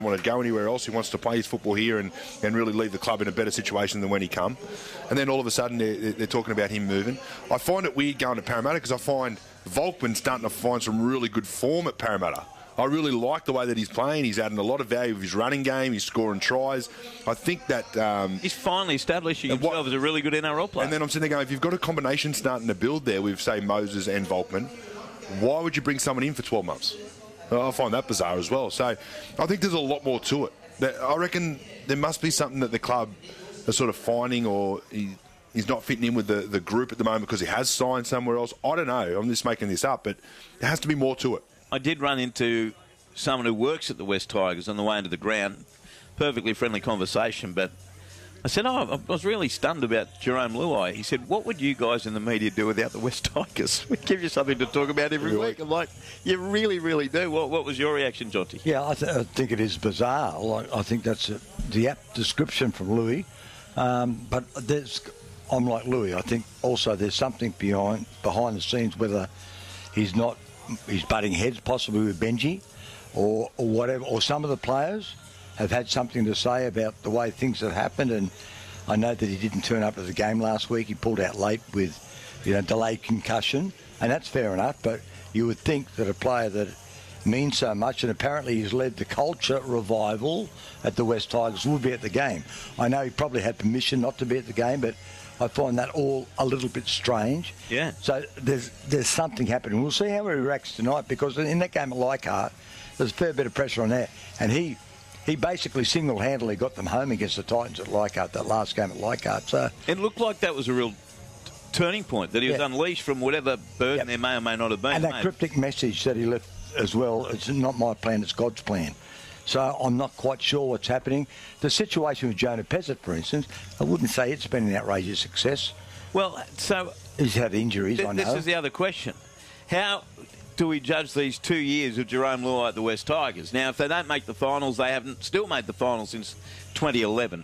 want to go anywhere else. He wants to play his football here and really leave the club in a better situation than when he come. And then all of a sudden they're talking about him moving. I find it weird going to Parramatta because I find Volkman starting to find some really good form at Parramatta. I really like the way that he's playing. He's adding a lot of value with his running game. He's scoring tries. I think that... he's finally establishing himself as a really good NRL player. And then I'm sitting there going, if you've got a combination starting to build there with, say, Moses and Volkman, why would you bring someone in for 12 months? I find that bizarre as well. So I think there's a lot more to it. I reckon there must be something that the club are sort of finding, or he's not fitting in with the group at the moment because he has signed somewhere else. I don't know. I'm just making this up, but there has to be more to it. I did run into someone who works at the West Tigers on the way into the ground. Perfectly friendly conversation, but I said, I was really stunned about Jerome Luai. He said, what would you guys in the media do without the West Tigers? We give you something to talk about every week. I'm like, you really, really do. What was your reaction, Jonty? Yeah, I think it is bizarre. I think that's the apt description from Louis. But I'm like Louis. I think also there's something behind the scenes, whether he's butting heads possibly with Benji or whatever, or some of the players have had something to say about the way things have happened. And I know that he didn't turn up to the game last week. He pulled out late with, delayed concussion, and that's fair enough. But you would think that a player that means so much, and apparently he's led the culture revival at the West Tigers, would be at the game. I know he probably had permission not to be at the game, but I find that all a little bit strange. Yeah. So there's something happening. We'll see how he reacts tonight, because in that game at Leichhardt, there's a fair bit of pressure on that, and he basically single-handedly got them home against the Titans at Leichhardt, that last game at Leichhardt. So it looked like that was a real turning point, that he was unleashed from whatever burden there may or may not have been. And that cryptic message that he left as well, it's not my plan, it's God's plan. So I'm not quite sure what's happening. The situation with Jonah Pezzett, for instance, I wouldn't say it's been an outrageous success. Well, so... He's had injuries, I know. This is the other question. How do we judge these 2 years of Jerome Luai at the West Tigers? Now, if they don't make the finals, they haven't still made the finals since 2011.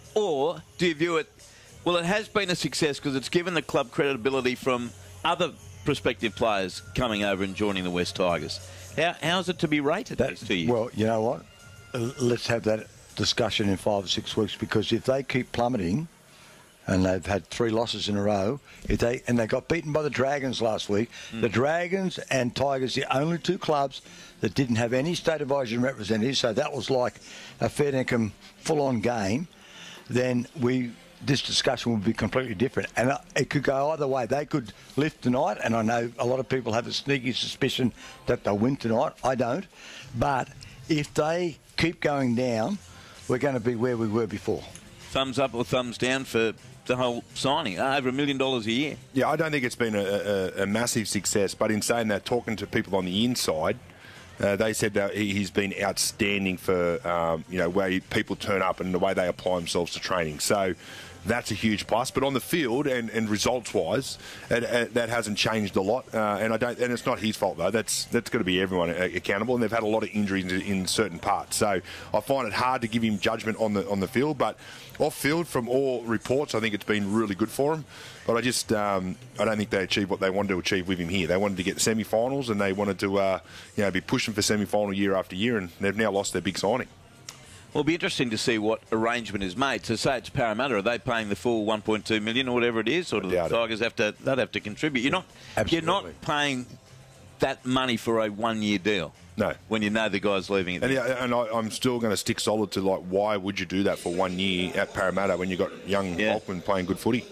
Or do you view it, well, it has been a success because it's given the club credibility from other prospective players coming over and joining the West Tigers. How's it to be rated these 2 years? Well, you know what? Let's have that discussion in 5 or 6 weeks, because if they keep plummeting, and they've had 3 losses in a row, they got beaten by the Dragons last week. The Dragons and Tigers, the only 2 clubs that didn't have any state of origin representatives, so that was like a fair dinkum full-on game, then this discussion would be completely different. And it could go either way. They could lift tonight, and I know a lot of people have a sneaky suspicion that they'll win tonight. I don't. But if they keep going down, we're going to be where we were before. Thumbs up or thumbs down for the whole signing? Over $1 million a year. Yeah, I don't think it's been a massive success, but in saying that, talking to people on the inside, they said that he's been outstanding for way people turn up and the way they apply themselves to training. So that's a huge plus. But on the field and results-wise, that hasn't changed a lot. And it's not his fault though. That's going to be everyone accountable. And they've had a lot of injuries in certain parts. So I find it hard to give him judgment on the field. But off field, from all reports, I think it's been really good for him. But I don't think they achieved what they wanted to achieve with him here. They wanted to get semi-finals, and they wanted to be pushing for semi-final year after year, and they've now lost their big signing. Well, it'll be interesting to see what arrangement is made. So say it's Parramatta, are they paying the full $1.2 million or whatever it is, or do the Tigers have to contribute? You're not paying that money for a 1 year deal. No. When you know the guy's leaving it. And I'm still going to stick solid to, why would you do that for 1 year at Parramatta when you've got young Volkman playing good footy?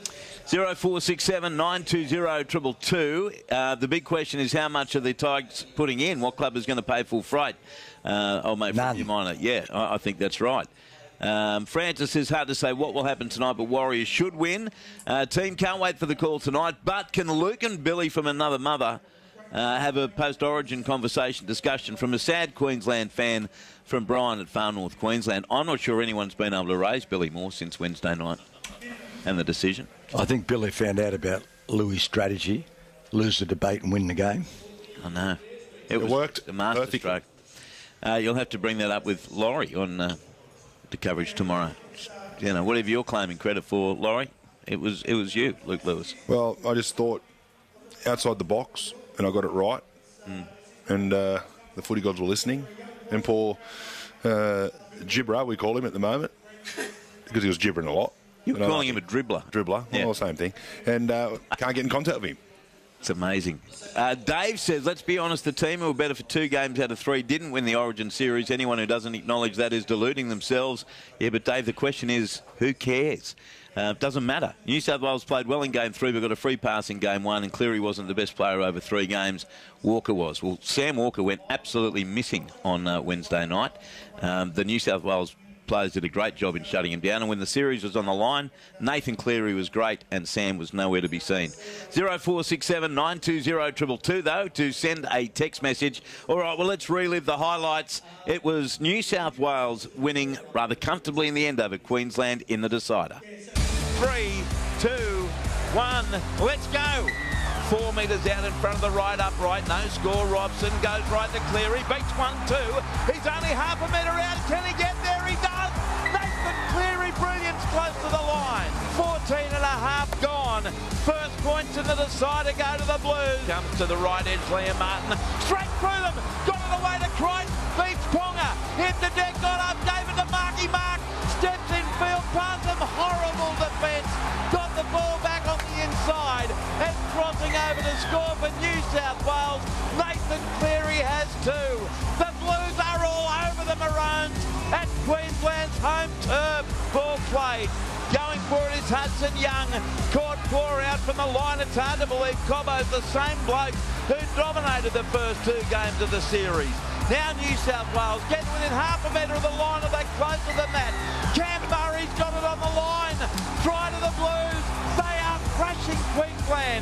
0467 920 222. The big question is, how much are the Tigers putting in? What club is going to pay full freight? Mate, from your minor. Yeah, I think that's right. Francis says, hard to say what will happen tonight, but Warriors should win. Team can't wait for the call tonight. But can Luke and Billy from another mother have a post-origin discussion from a sad Queensland fan from Brian at Far North Queensland? I'm not sure anyone's been able to raise Billy Moore since Wednesday night and the decision. I think Billy found out about Louis' strategy, lose the debate and win the game. I know. It worked. A masterstroke. You'll have to bring that up with Laurie on the coverage tomorrow. Whatever you're claiming credit for, Laurie, it was you, Luke Lewis. Well, I just thought outside the box, and I got it right. And the footy gods were listening. And Paul Gibber, we call him at the moment, because he was gibbering a lot. You're calling him a dribbler. Dribbler, yeah. Well, same thing. And can't get in contact with him. It's amazing. Dave says, let's be honest, the team who were better for 2 games out of 3 didn't win the Origin series. Anyone who doesn't acknowledge that is deluding themselves. Yeah, but Dave, the question is, who cares? Doesn't matter. New South Wales played well in Game 3, but got a free pass in Game 1, and Cleary wasn't the best player over 3 games. Walker was. Well, Sam Walker went absolutely missing on Wednesday night. The New South Wales players did a great job in shutting him down, and when the series was on the line, Nathan Cleary was great and Sam was nowhere to be seen. 0467 920 222 though to send a text message. All right, well, let's relive the highlights. It was New South Wales winning rather comfortably in the end over Queensland in the decider. 3, 2, 1, let's go. 4 metres out in front of the right upright. No score. Robson goes right to Cleary. Beats 1-2. He's only half a metre out. Can he get there? He does. Nathan Cleary, brilliance close to the line. 14 and a half gone. First points in the decider go to the Blues. Comes to the right edge, Liam Martin. Straight through them. Got it away to Crichton. Beats Ponga. Hit the deck. Got up. Gave it to Marky Mark. Steps in field. Past him. Horrible defence. Got the ball back on the inside. And crossing over to score for New South Wales. Nathan Cleary has 2. The Blues are all over the Maroons at Queensland's home turf. Ball played. Going for it is Hudson Young. Caught 4 out from the line. It's hard to believe Cobbo's the same bloke who dominated the first 2 games of the series. Now New South Wales getting within half a metre of the line. Are they closer than that? Cam Murray's got it on the line. Try to the Blues. They are crushing Queensland.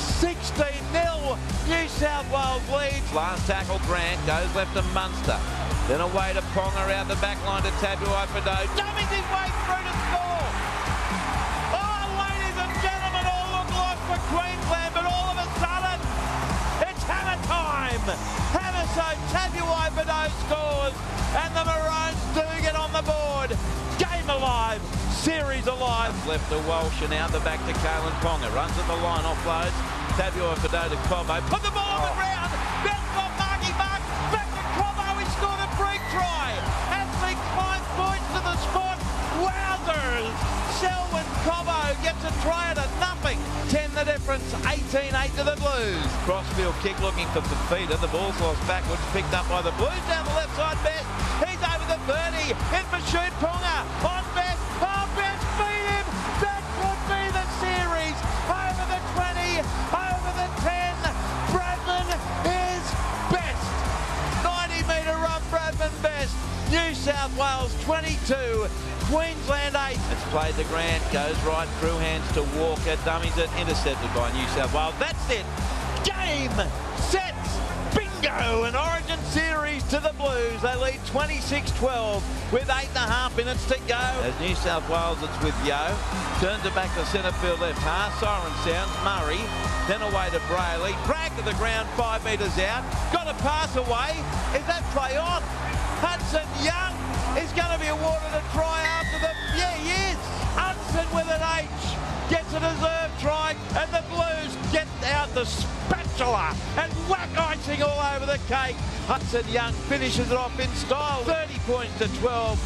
16-0. New South Wales leads. Last tackle, Grant goes left to Munster. Then away to Ponga out the back line to Tabuai-Fidow. Dummies his way through to score. Oh, ladies and gentlemen, all look like for Queensland, but all of a sudden, it's hammer time. Hammer so Tabuai-Fidow scores, and the Maroons do get on the board. Game alive. Series alive. Left to Walsh and out the back to Kalen Ponga. Runs at the line, offloads. Tabuai-Fidow to Cobbo. Put the ball on the ground. Bounce off Marky Mark. Back to Cobbo. He scored a free try. Anthony Klein points to the spot. Wowzers. Selwyn Cobbo gets a try out of nothing. 10 the difference. 18-8 to the Blues. Crossfield kick looking for Fafita. The ball's lost backwards. Picked up by the Blues down the left side. Best. He's over the 30. In for Shoot Ponga. On Best. Oh, Best beat him. That could be the series. Over the 20. Over the 10. Bradman is Best. 90-metre run, Bradman Best. New South Wales 22. Queensland 8. It's played to Grant. Goes right through hands to Walker. Dummies it. Intercepted by New South Wales. That's it. Game. Set. Bingo! An Origin series to the Blues. They lead 26-12 with 8.5 minutes to go. As New South Wales, it's with Yo. Turns it back to centre field left half. Siren sounds. Murray. Then away to Brayley. Dragged to the ground 5 metres out. Got a pass away. Is that play on? Hudson Young is going to be awarded a try after the... Yeah, he is. Hudson with an H. Gets a deserved try, and the Blues get out the spatula and whack icing all over the cake. Hudson Young finishes it off in style, 30 points to 12.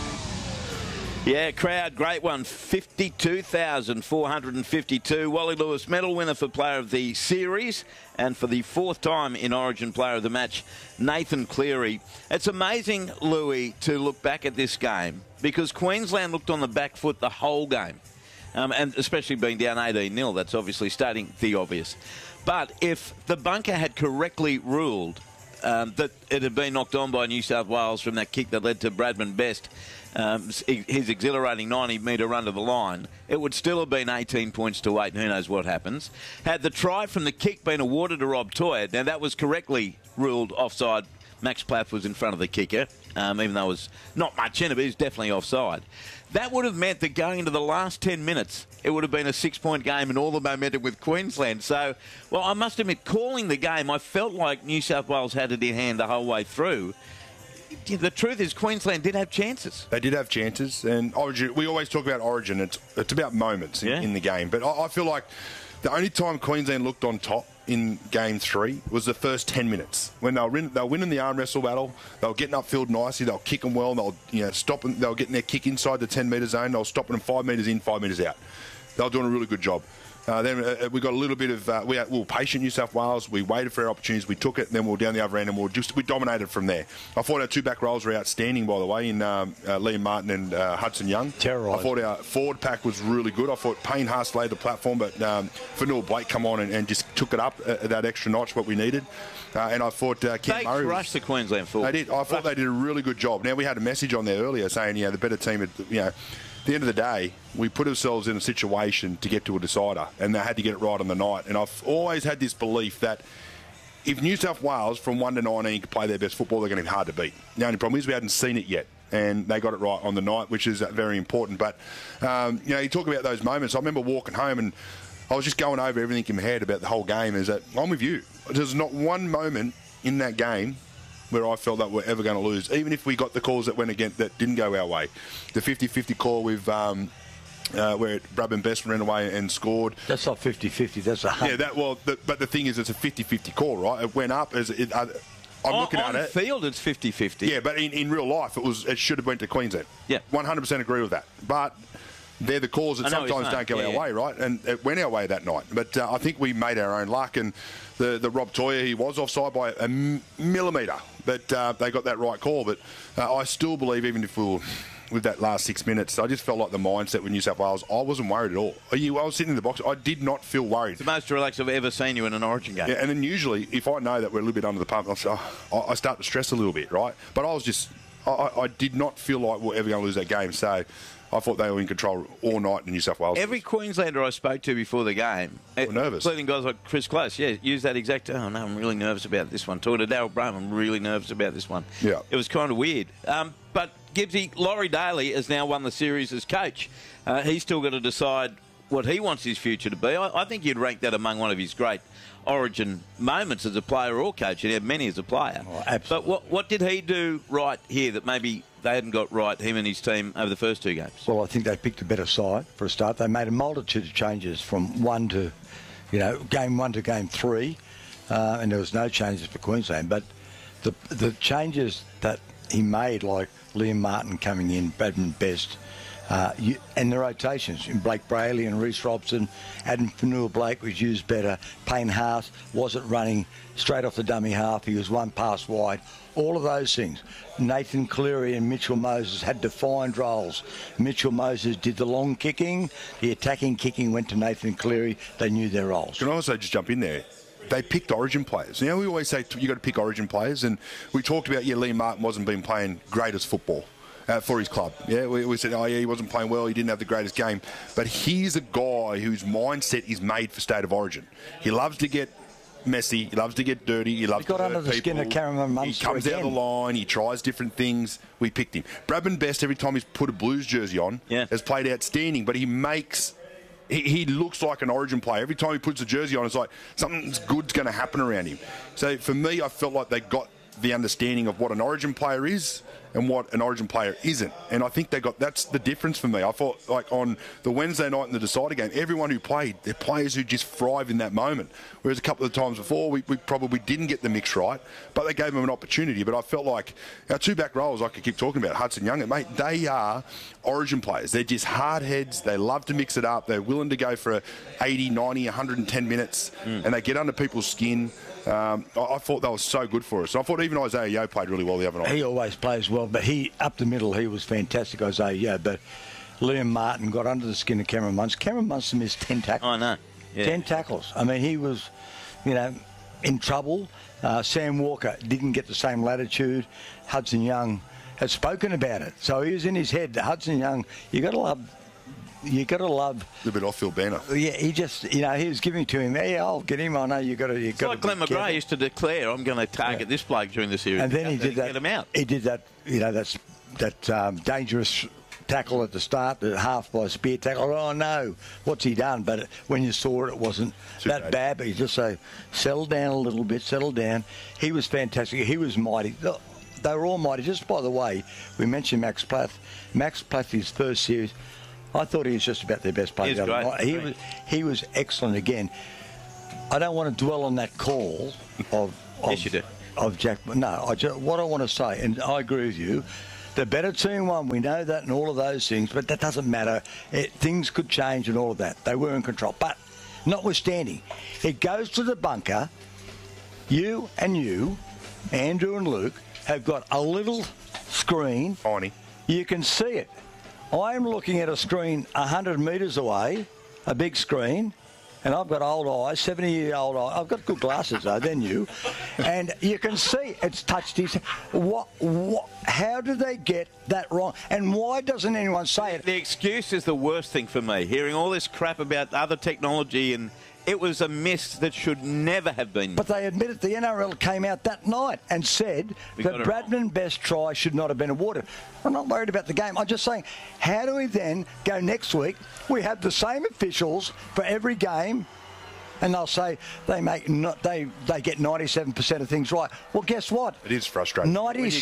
Yeah, crowd, great one, 52,452. Wally Lewis medal winner for Player of the Series, and for the 4th time in Origin Player of the Match, Nathan Cleary. It's amazing, Louis, to look back at this game, because Queensland looked on the back foot the whole game. And especially being down 18-0, that's obviously stating the obvious. But if the bunker had correctly ruled that it had been knocked on by New South Wales from that kick that led to Bradman Best, his exhilarating 90-metre run to the line, it would still have been 18 points to 8, and who knows what happens. Had the try from the kick been awarded to Rob Toyer, now that was correctly ruled offside. Max Plath was in front of the kicker, even though it was not much in it, but he was definitely offside. That would have meant that going into the last 10 minutes, it would have been a 6-point game and all the momentum with Queensland. So, well, I must admit, calling the game, I felt like New South Wales had it in hand the whole way through. The truth is, Queensland did have chances. They did have chances, and Origin. We always talk about Origin. It's about moments in the game. But I feel like the only time Queensland looked on top in Game 3 was the first 10 minutes. When they were winning the arm wrestle battle, they were getting upfield nicely, they were kicking well, and they were stopping, they were getting their kick inside the 10-metre zone, they were stopping them 5 metres in, 5 metres out. They were doing a really good job. Then we got a little bit of... we were patient, New South Wales. We waited for our opportunities. We took it. Then we were down the other end and we dominated from there. I thought our two back rows were outstanding, by the way, in Liam Martin and Hudson Young. Terrorised. I thought our forward pack was really good. I thought Payne Haas laid the platform, but Fanua Blake come on and just took it up that extra notch what we needed. And I thought Kent Murray... They crushed the Queensland forward. They did. I thought they did a really good job. Now, we had a message on there earlier saying, the better team... At the end of the day, we put ourselves in a situation to get to a decider, and they had to get it right on the night. And I've always had this belief that if New South Wales, from 1 to 19, can play their best football, they're going to be hard to beat. The only problem is we hadn't seen it yet, and they got it right on the night, which is very important. But, you talk about those moments. I remember walking home, and I was just going over everything in my head about the whole game, is that I'm with you. There's not one moment in that game where I felt that we're ever going to lose, even if we got the calls that went against that didn't go our way. The 50-50 call with where Bradman Best ran away and scored. That's not 50-50. That's 100. Yeah, but the thing is, it's a 50-50 call, right? It went up as I'm looking at it. On field, it's 50-50. Yeah, but in real life, it should have went to Queensland. Yeah, 100% agree with that. But they're the calls that sometimes don't go our way, right? And it went our way that night. But I think we made our own luck. And the Rob Toya, he was offside by a millimetre. But they got that right call. But I still believe, even if we were with that last 6 minutes, I just felt like the mindset with New South Wales, I wasn't worried at all. I was sitting in the box. I did not feel worried. It's the most relaxed I've ever seen you in an Origin game. Yeah, and then usually, if I know that we're a little bit under the pump, I start to stress a little bit, right? But I did not feel like we're ever going to lose that game. So I thought they were in control all night in New South Wales. Every Queenslander I spoke to before the game, nervous, including guys like Chris Close, use that exact. Oh no, I'm really nervous about this one. Talking to Daryl Braham, I'm really nervous about this one. Yeah, it was kind of weird. But Gibbsy, Laurie Daly has now won the series as coach. He's still got to decide what he wants his future to be. I think you'd rank that among one of his great Origin moments as a player or coach, and he had many as a player. Oh, absolutely. But what did he do right here that maybe they hadn't got right, him and his team, over the first two games? Well, I think they picked a better side for a start. They made a multitude of changes from game 1 to game 3, and there was no changes for Queensland. But the changes that he made, like Liam Martin coming in, Bradman Best, and the rotations in Blake Brayley and Reece Robson, Adam Fanua Blake was used better. Payne Haas wasn't running straight off the dummy half. He was one pass wide. All of those things. Nathan Cleary and Mitchell Moses had defined roles. Mitchell Moses did the long kicking. The attacking kicking went to Nathan Cleary. They knew their roles. Can I also just jump in there? They picked Origin players. We always say you got to pick Origin players, and we talked about Liam Martin wasn't been playing greatest football for his club. Yeah, we said, he wasn't playing well. He didn't have the greatest game, but he's a guy whose mindset is made for State of Origin. He loves to get messy. He loves to get dirty. He loves to hurt under the skin of Cameron Munster. He comes out the line. He tries different things. We picked him. Bradman Best, every time he's put a Blues jersey on, has played outstanding, but he makes... He looks like an Origin player. Every time he puts a jersey on, it's like something good's going to happen around him. So for me, I felt like they got the understanding of what an Origin player is and what an Origin player isn't. And I think that's the difference for me. I thought, like, on the Wednesday night in the decider game, everyone who played, they're players who just thrive in that moment. Whereas a couple of times before, we probably didn't get the mix right, but they gave them an opportunity. But I felt like our two back rows, I could keep talking about, Hudson Young, mate, they are Origin players. They're just hard heads. They love to mix it up. They're willing to go for 80, 90, 110 minutes, and they get under people's skin. I thought that was so good for us. I thought even Isaiah Yeo played really well the other night. He always plays well, but up the middle, he was fantastic, Isaiah Yeo. But Liam Martin got under the skin of Cameron Munster. Cameron Munster missed 10 tackles. I know. Yeah. 10 tackles. I mean, he was, in trouble. Sam Walker didn't get the same latitude. Hudson Young had spoken about it. So he was in his head. Hudson Young, you got to love a little bit off-field banner. Yeah, he just, he was giving to him. Hey, I'll get him. I know you got to. It's like Glenn McGrath used to declare, "I'm going to target this bloke during the series," and then he did that. Get him out. He did that. That dangerous tackle at the start, the half by spear tackle. Oh no, what's he done? But when you saw it, it wasn't that bad. But he just say, settle down a little bit, settle down. He was fantastic. He was mighty. They were all mighty. Just by the way, we mentioned Max Plath. Max Plath, his first series. I thought he was just about their best player. He was excellent again. I don't want to dwell on that call of yes, you do. Of Jack. No, what I want to say, and I agree with you, the better team won. We know that and all of those things, but that doesn't matter. Things could change and all of that. They were in control. But notwithstanding, it goes to the bunker. You, Andrew and Luke, have got a little screen. Tiny. You can see it. I'm looking at a screen 100 metres away, a big screen, and I've got old eyes, 70-year-old eyes. I've got good glasses, though, than you. And you can see it's touched his... How did they get that wrong? And why doesn't anyone say it? The excuse is the worst thing for me. Hearing all this crap about other technology, and it was a miss that should never have been. But they admitted, the NRL came out that night and said that Bradman Best's try should not have been awarded. I'm not worried about the game. I'm just saying, how do we then go next week? We have the same officials for every game, and they'll say they get 97% of things right. Well, guess what? It is frustrating.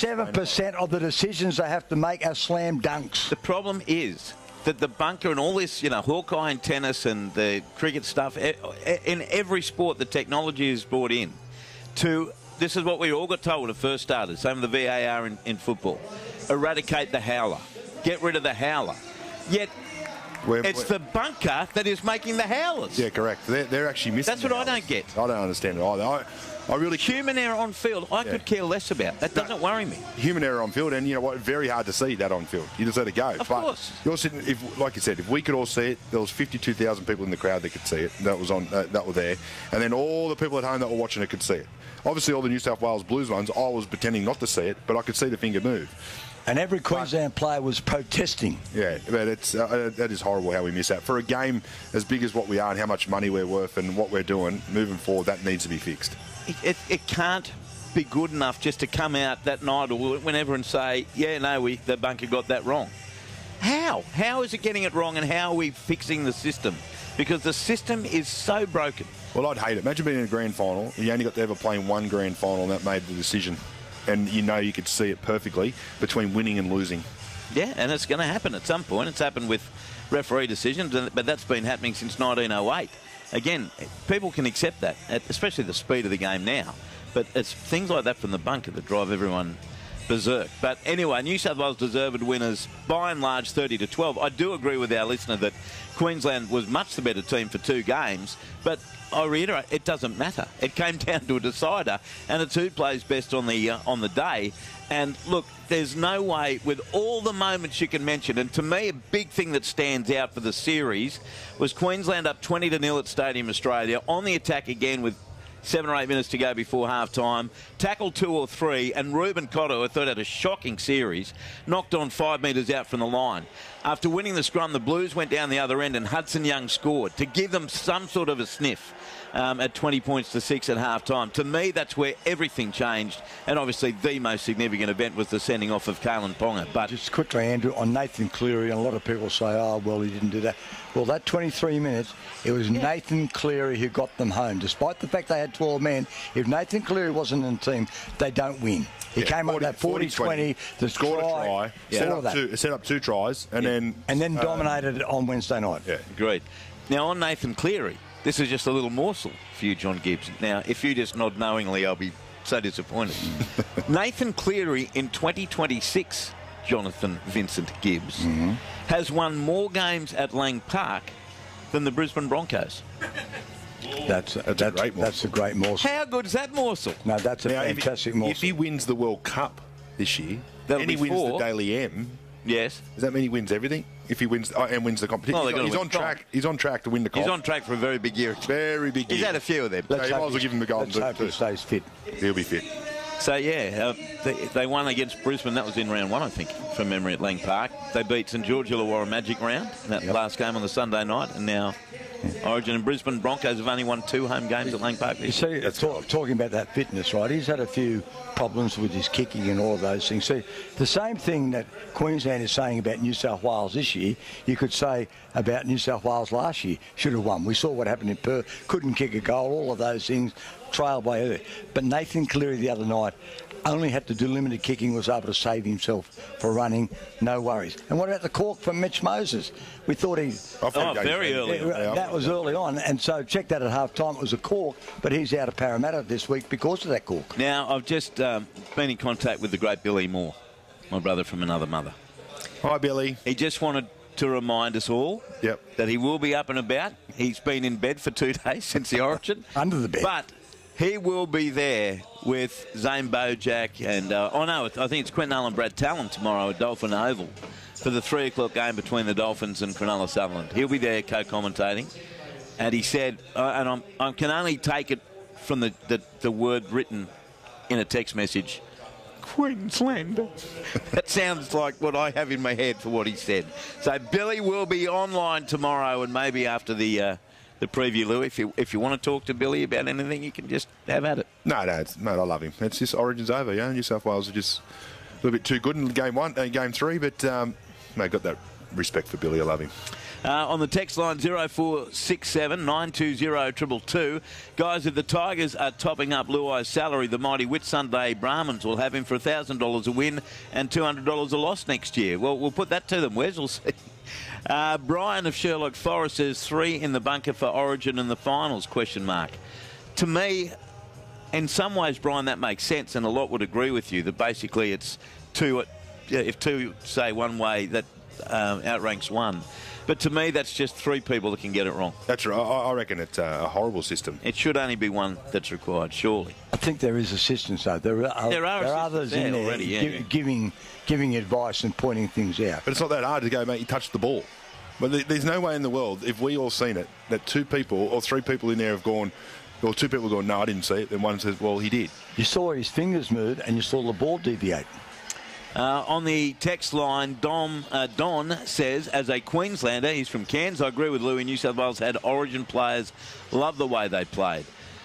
97% of the decisions they have to make are slam dunks. The problem is that the bunker and all this, Hawkeye and tennis and the cricket stuff, in every sport, the technology is brought in to... This is what we all got told when it first started. Same with the VAR in football. Eradicate the howler. Get rid of the howler. Yet it's the bunker that is making the howlers. Yeah, correct. They're actually missing. That's what I don't get. I don't understand it either. I really... Human error on field, I could care less about. That doesn't worry me. Human error on field, and you know what? Very hard to see that on field. You just let it go. Of course. You're sitting, like you said, if we could all see it, there was 52,000 people in the crowd that could see it. That was on. That were there, and then all the people at home that were watching it could see it. Obviously, all the New South Wales Blues ones, I was pretending not to see it, but I could see the finger move. And every Queensland player was protesting. Yeah, but that is horrible how we miss out. For a game as big as what we are and how much money we're worth and what we're doing, moving forward, that needs to be fixed. It can't be good enough just to come out that night or whenever and say, the bunker got that wrong. How? How is it getting it wrong, and how are we fixing the system? Because the system is so broken. Well, I'd hate it. Imagine being in a grand final. You only got to ever play in one grand final, and that made the decision. And you could see it perfectly between winning and losing. Yeah, and it's going to happen at some point. It's happened with referee decisions, but that's been happening since 1908. Again, people can accept that, especially the speed of the game now. But it's things like that from the bunker that drive everyone berserk. But anyway, New South Wales deserved winners by and large 30-12. I do agree with our listener that Queensland was much the better team for 2 games, but I reiterate, it doesn't matter. It came down to a decider, and it's who plays best on the day. And look, there's no way, with all the moments you can mention, and to me a big thing that stands out for the series was Queensland up 20-0 at Stadium Australia, on the attack again with 7 or 8 minutes to go before half-time, tackled 2 or 3, and Ruben Cotto, I thought, had a shocking series, knocked on 5 metres out from the line. After winning the scrum, the Blues went down the other end and Hudson Young scored to give them some sort of a sniff at 20 points to 6 at half-time. To me, that's where everything changed, and obviously the most significant event was the sending off of Kalen Ponga. But just quickly, Andrew, on Nathan Cleary, and a lot of people say, oh, well, he didn't do that. Well, that 23 minutes, it was Nathan Cleary who got them home. Despite the fact they had 12 men, if Nathan Cleary wasn't in the team, they don't win. He came on that 40-20, scored a try, set up 2 tries, and then dominated on Wednesday night. Yeah, agreed. Now, on Nathan Cleary, this is just a little morsel for you, John Gibbs. Now, if you just nod knowingly, I'll be so disappointed. Nathan Cleary in 2026, Jonathan Vincent Gibbs, has won more games at Lang Park than the Brisbane Broncos. That's a great morsel. That's a great morsel. How good is that morsel? No, that's a fantastic morsel. If he wins the World Cup this year, and he wins the Daily M, yes, does that mean he wins everything? If he wins and wins the competition, he's on track. He's on track to win the comp. He's on track for a very big year. Very big year. He's had a few of them. You might as well give him the golden boot. Let's hope he stays fit. He'll be fit. So, they won against Brisbane. That was in round 1, I think, from memory, at Lang Park. They beat St George Illawarra Magic round in that last game on the Sunday night. And now Origin and Brisbane Broncos have only won 2 home games at Lang Park. You see, talking about that fitness, right, he's had a few problems with his kicking and all of those things. See, the same thing that Queensland is saying about New South Wales this year, you could say about New South Wales last year. Should have won. We saw what happened in Perth. Couldn't kick a goal, all of those things. trailed by early. But Nathan Cleary the other night only had to do limited kicking, was able to save himself for running, no worries. And what about the cork from Mitch Moses? We thought very early. That was early on, and so check that at half time. It was a cork, but he's out of Parramatta this week because of that cork. Now, I've just been in contact with the great Billy Moore, my brother from another mother. Hi, Billy. He just wanted to remind us all that he will be up and about. He's been in bed for 2 days since the Origin. Under the bed. But he will be there with Zane Bojack and, I think it's Quentin Allen Brad Talon tomorrow at Dolphin Oval for the 3 o'clock game between the Dolphins and Cronulla Sutherland. He'll be there co-commentating. And he said, and I can only take it from the word written in a text message, Queenslander. That sounds like what I have in my head for what he said. So Billy will be online tomorrow and maybe after the preview, Lou. If you want to talk to Billy about anything, you can just have at it. No, mate, I love him. It's just Origin's over. New South Wales are just a little bit too good in game 3, but mate, got that respect for Billy. I love him. On the text line 0467 920 222. Guys, if the Tigers are topping up Luai's salary, the mighty Whitsunday Brahmins will have him for $1,000 a win and $200 a loss next year. Well, we'll put that to them. Wes, we'll see. Brian of Sherlock Forest says 3 in the bunker for Origin in the finals, ? To me, in some ways, Brian, that makes sense, and a lot would agree with you that basically it's 2. If 2 say one way, that outranks 1. But to me, that's just 3 people that can get it wrong. That's right. I reckon it's a horrible system. It should only be 1 that's required, surely. I think there is assistance, though. There are others in there already, giving advice and pointing things out. But it's not that hard to go, mate, you touched the ball. But there's no way in the world, if we all seen it, that 2 people or 3 people in there have gone, or 2 people have gone, no, I didn't see it. Then one says, well, he did. You saw his fingers move and you saw the ball deviate. On the text line, Don says, as a Queenslander, he's from Cairns, I agree with Louis, New South Wales had Origin players, love the way they played.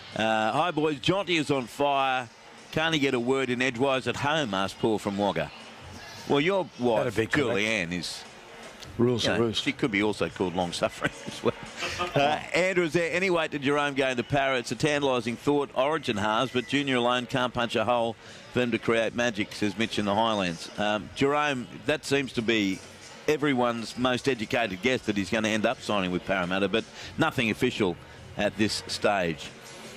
Hi, boys, Jonty is on fire. Can't he get a word in edgewise at home, asked Paul from Wagga. Well, your wife, Julianne, is... Rules of roost. She could be also called long-suffering as well. Andrew, is there any weight to Jerome going to Parra? It's a tantalising thought. Origin has, but Junior alone can't punch a hole for them to create magic, says Mitch in the Highlands. Jerome, that seems to be everyone's most educated guess that he's going to end up signing with Parramatta, but nothing official at this stage.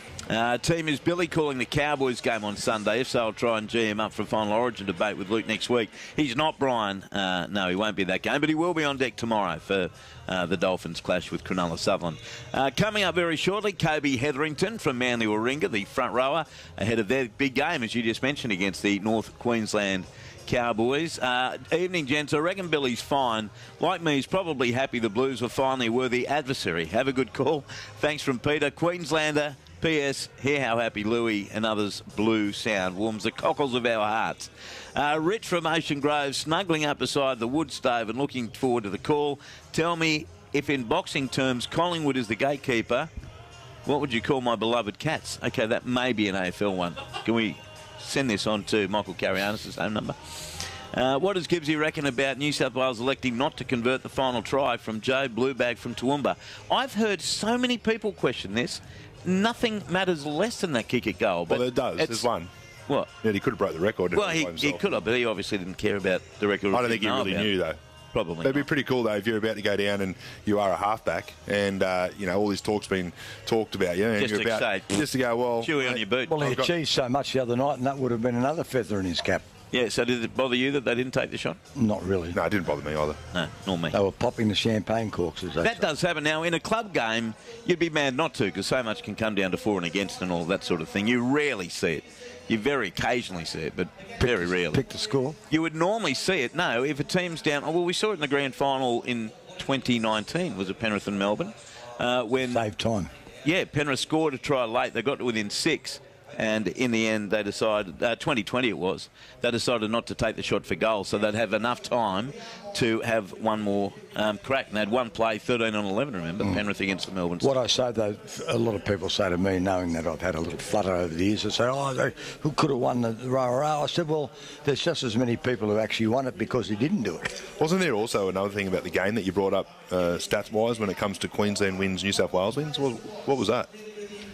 Team, is Billy calling the Cowboys game on Sunday? If so, I'll try and G him up for a final Origin debate with Luke next week. He's not, Brian. No, he won't be at that game, but he will be on deck tomorrow for the Dolphins clash with Cronulla Sutherland. Coming up very shortly, Kobe Hetherington from Manly Warringah, the front rower, ahead of their big game, as you just mentioned, against the North Queensland Cowboys. Evening, gents. I reckon Billy's fine. Like me, he's probably happy the Blues were finally a worthy adversary. Have a good call. Thanks from Peter. Queenslander. P.S. Hear how happy Louis and others blue sound. Warms the cockles of our hearts. Rich from Ocean Grove, snuggling up beside the wood stove and looking forward to the call. Tell me, if in boxing terms Collingwood is the gatekeeper, what would you call my beloved Cats? Okay, that may be an AFL one. Can we send this on to Michael Carianis' home number? What does Gibbsy reckon about New South Wales electing not to convert the final try from Joe Bluebag from Toowoomba? I've heard so many people question this. Nothing matters less than that kick at goal. But well, it does. There's one. What? Yeah, he could have broke the record. Well, he could have, but he obviously didn't care about the record. I don't think he really knew, though. Probably. It'd be pretty cool, though, if you're about to go down and you are a halfback and, all this talk's been talked about. And just you're to about say, just to go, well... Chewy on your boot. Well, he achieved so much the other night, and that would have been another feather in his cap. Yeah, so did it bother you that they didn't take the shot? Not really. No, it didn't bother me either. No, nor me. They were popping the champagne corks, as they say. That does happen. Now, in a club game, you'd be mad not to, because so much can come down to for and against and all that sort of thing. You rarely see it. You very occasionally see it, but very rarely. Pick the score? You would normally see it. No, if a team's down... Oh, well, we saw it in the grand final in 2019, was it Penrith and Melbourne? When Save time. Yeah, Penrith scored a try late. They got to within 6. And in the end, they decided, 2020 it was, they decided not to take the shot for goal, so they'd have enough time to have one more crack. And they had one play, 13 on 11, remember, Penrith against the Melbourne. What I say, though, a lot of people say to me, knowing that I've had a little flutter over the years, they say, who could have won the row? I said, well, there's just as many people who actually won it because he didn't do it. Wasn't there also another thing about the game that you brought up stats-wise when it comes to Queensland wins, New South Wales wins? What was that?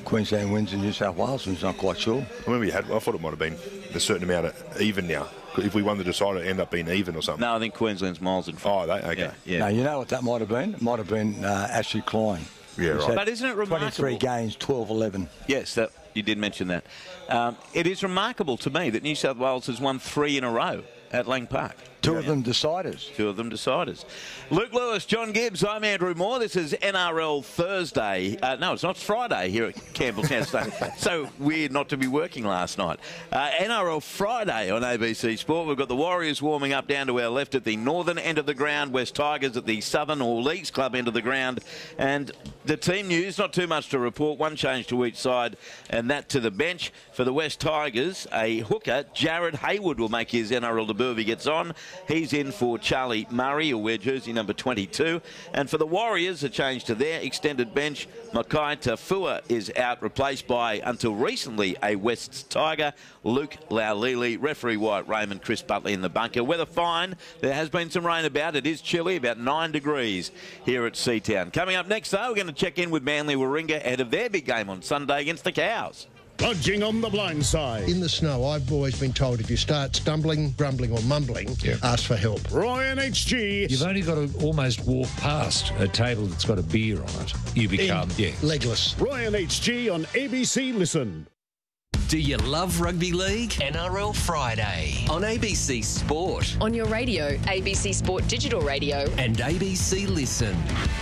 Queensland wins and New South Wales wins, not quite sure. I thought it might have been a certain amount of even now. If we won the decider, it'd end up being even or something. No, I think Queensland's miles in front. Oh, okay. Yeah. No, you know what that might have been? It might have been Ashley Klein. Yeah, right. But isn't it remarkable? 23 games, 12-11. Yes, you did mention that. It is remarkable to me that New South Wales has won 3 in a row at Lang Park. Two of them deciders. Luke Lewis, John Gibbs, I'm Andrew Moore. This is NRL Thursday. No, it's not Friday here at Campbelltown Stadium. So weird not to be working last night. NRL Friday on ABC Sport. We've got the Warriors warming up down to our left at the northern end of the ground. West Tigers at the southern or Leagues Club end of the ground. And the team news, not too much to report. One change to each side, and that to the bench. For the West Tigers, a hooker, Jared Hayward, will make his NRL debut if he gets on. He's in for Charlie Murray, who'll wear jersey number 22. And for the Warriors, a change to their extended bench. Makai Tafua is out, replaced by, until recently, a West Tiger, Luke Laulili. Referee Wyatt Raymond, Chris Butley in the bunker. Weather fine. There has been some rain about. It is chilly, about 9 degrees here at Seatown. Coming up next, though, we're going to check in with Manly Warringah ahead of their big game on Sunday against the Cows. Lodging on the blind side. In the snow, I've always been told if you start stumbling, grumbling or mumbling, ask for help. Ryan HG. You've only got to almost walk past a table that's got a beer on it. You become, legless. Ryan HG on ABC Listen. Do you love rugby league? NRL Friday on ABC Sport. On your radio, ABC Sport Digital Radio. And ABC Listen.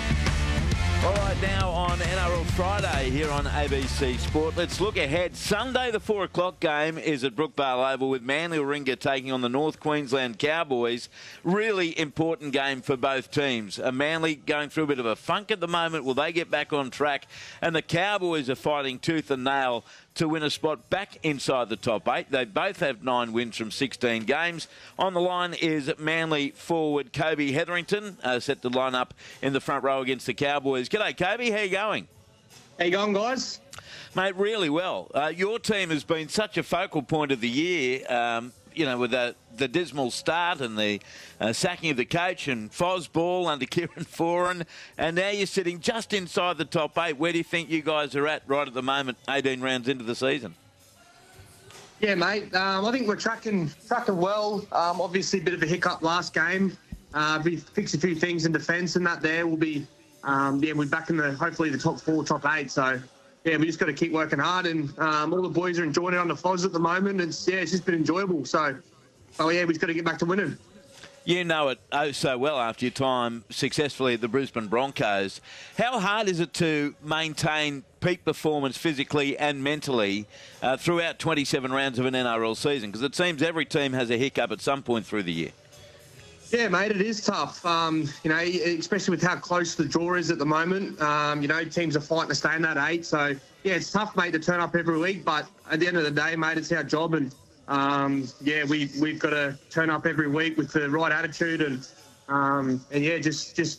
All right, now on NRL Friday here on ABC Sport. Let's look ahead. Sunday, the 4 o'clock game is at Brookvale Oval with Manly Warringah taking on the North Queensland Cowboys. Really important game for both teams. Manly going through a bit of a funk at the moment. Will they get back on track? And the Cowboys are fighting tooth and nail to win a spot back inside the top 8. They both have 9 wins from 16 games. On the line is Manly forward Kobe Hetherington, set to line up in the front row against the Cowboys. G'day, Kobe. How you going? How you going, guys? Mate, really well. Your team has been such a focal point of the year, with the dismal start and the sacking of the coach and Fosball under Kieran Foran, and now you're sitting just inside the top 8. Where do you think you guys are at right at the moment, 18 rounds into the season? Yeah, mate. I think we're tracking well. Obviously, a bit of a hiccup last game. We fixed a few things in defence, and that there will be, we're back in hopefully the top 4, top 8. So, yeah, we just got to keep working hard, and all the boys are enjoying it on the Fos at the moment. It's just been enjoyable. So, we just got to get back to winning. You know it so well after your time successfully at the Brisbane Broncos. How hard is it to maintain peak performance physically and mentally throughout 27 rounds of an NRL season? Because it seems every team has a hiccup at some point through the year. Yeah, mate, it is tough. Especially with how close the draw is at the moment. Teams are fighting to stay in that 8. So, yeah, it's tough, mate, to turn up every week. But at the end of the day, mate, it's our job. And, we've got to turn up every week with the right attitude and just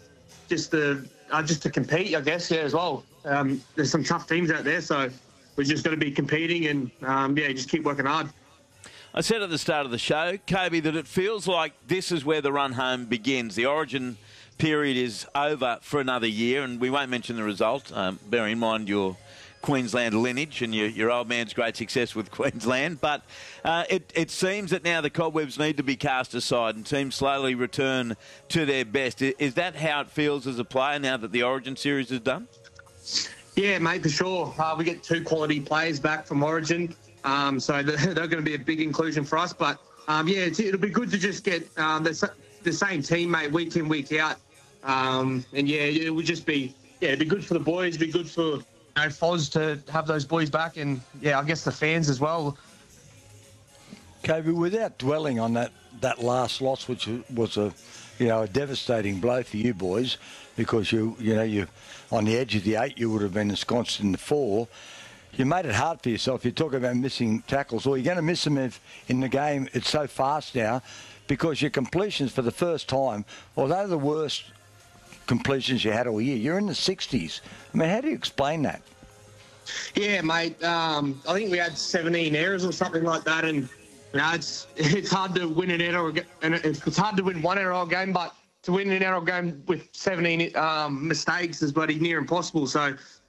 to compete, I guess, as well. There's some tough teams out there, so we've just got to be competing and, just keep working hard. I said at the start of the show, Kobe, that it feels like this is where the run home begins. The Origin period is over for another year, and we won't mention the result. Bear in mind your Queensland lineage and your old man's great success with Queensland. But it seems that now the cobwebs need to be cast aside and teams slowly return to their best. Is that how it feels as a player now that the Origin series is done? Yeah, mate, for sure. We get 2 quality players back from Origin. So they're going to be a big inclusion for us. But, it'll be good to just get the same teammate week in, week out. It would just be, it'd be good for the boys, it'd be good for Foz to have those boys back and, I guess the fans as well. Kobe, without dwelling on that last loss, which was a devastating blow for you boys, because you're on the edge of the 8, you would have been ensconced in the 4. You made it hard for yourself. You talk about missing tackles, or you're going to miss them if in the game it's so fast now, because your completions for the first time, although the worst completions you had all year, you're in the 60s. I mean, how do you explain that? Yeah, mate. I think we had 17 errors or something like that, and it's hard to win an NRL, and it's hard to win one NRL game, but to win an NRL game with 17 mistakes is bloody near impossible. So,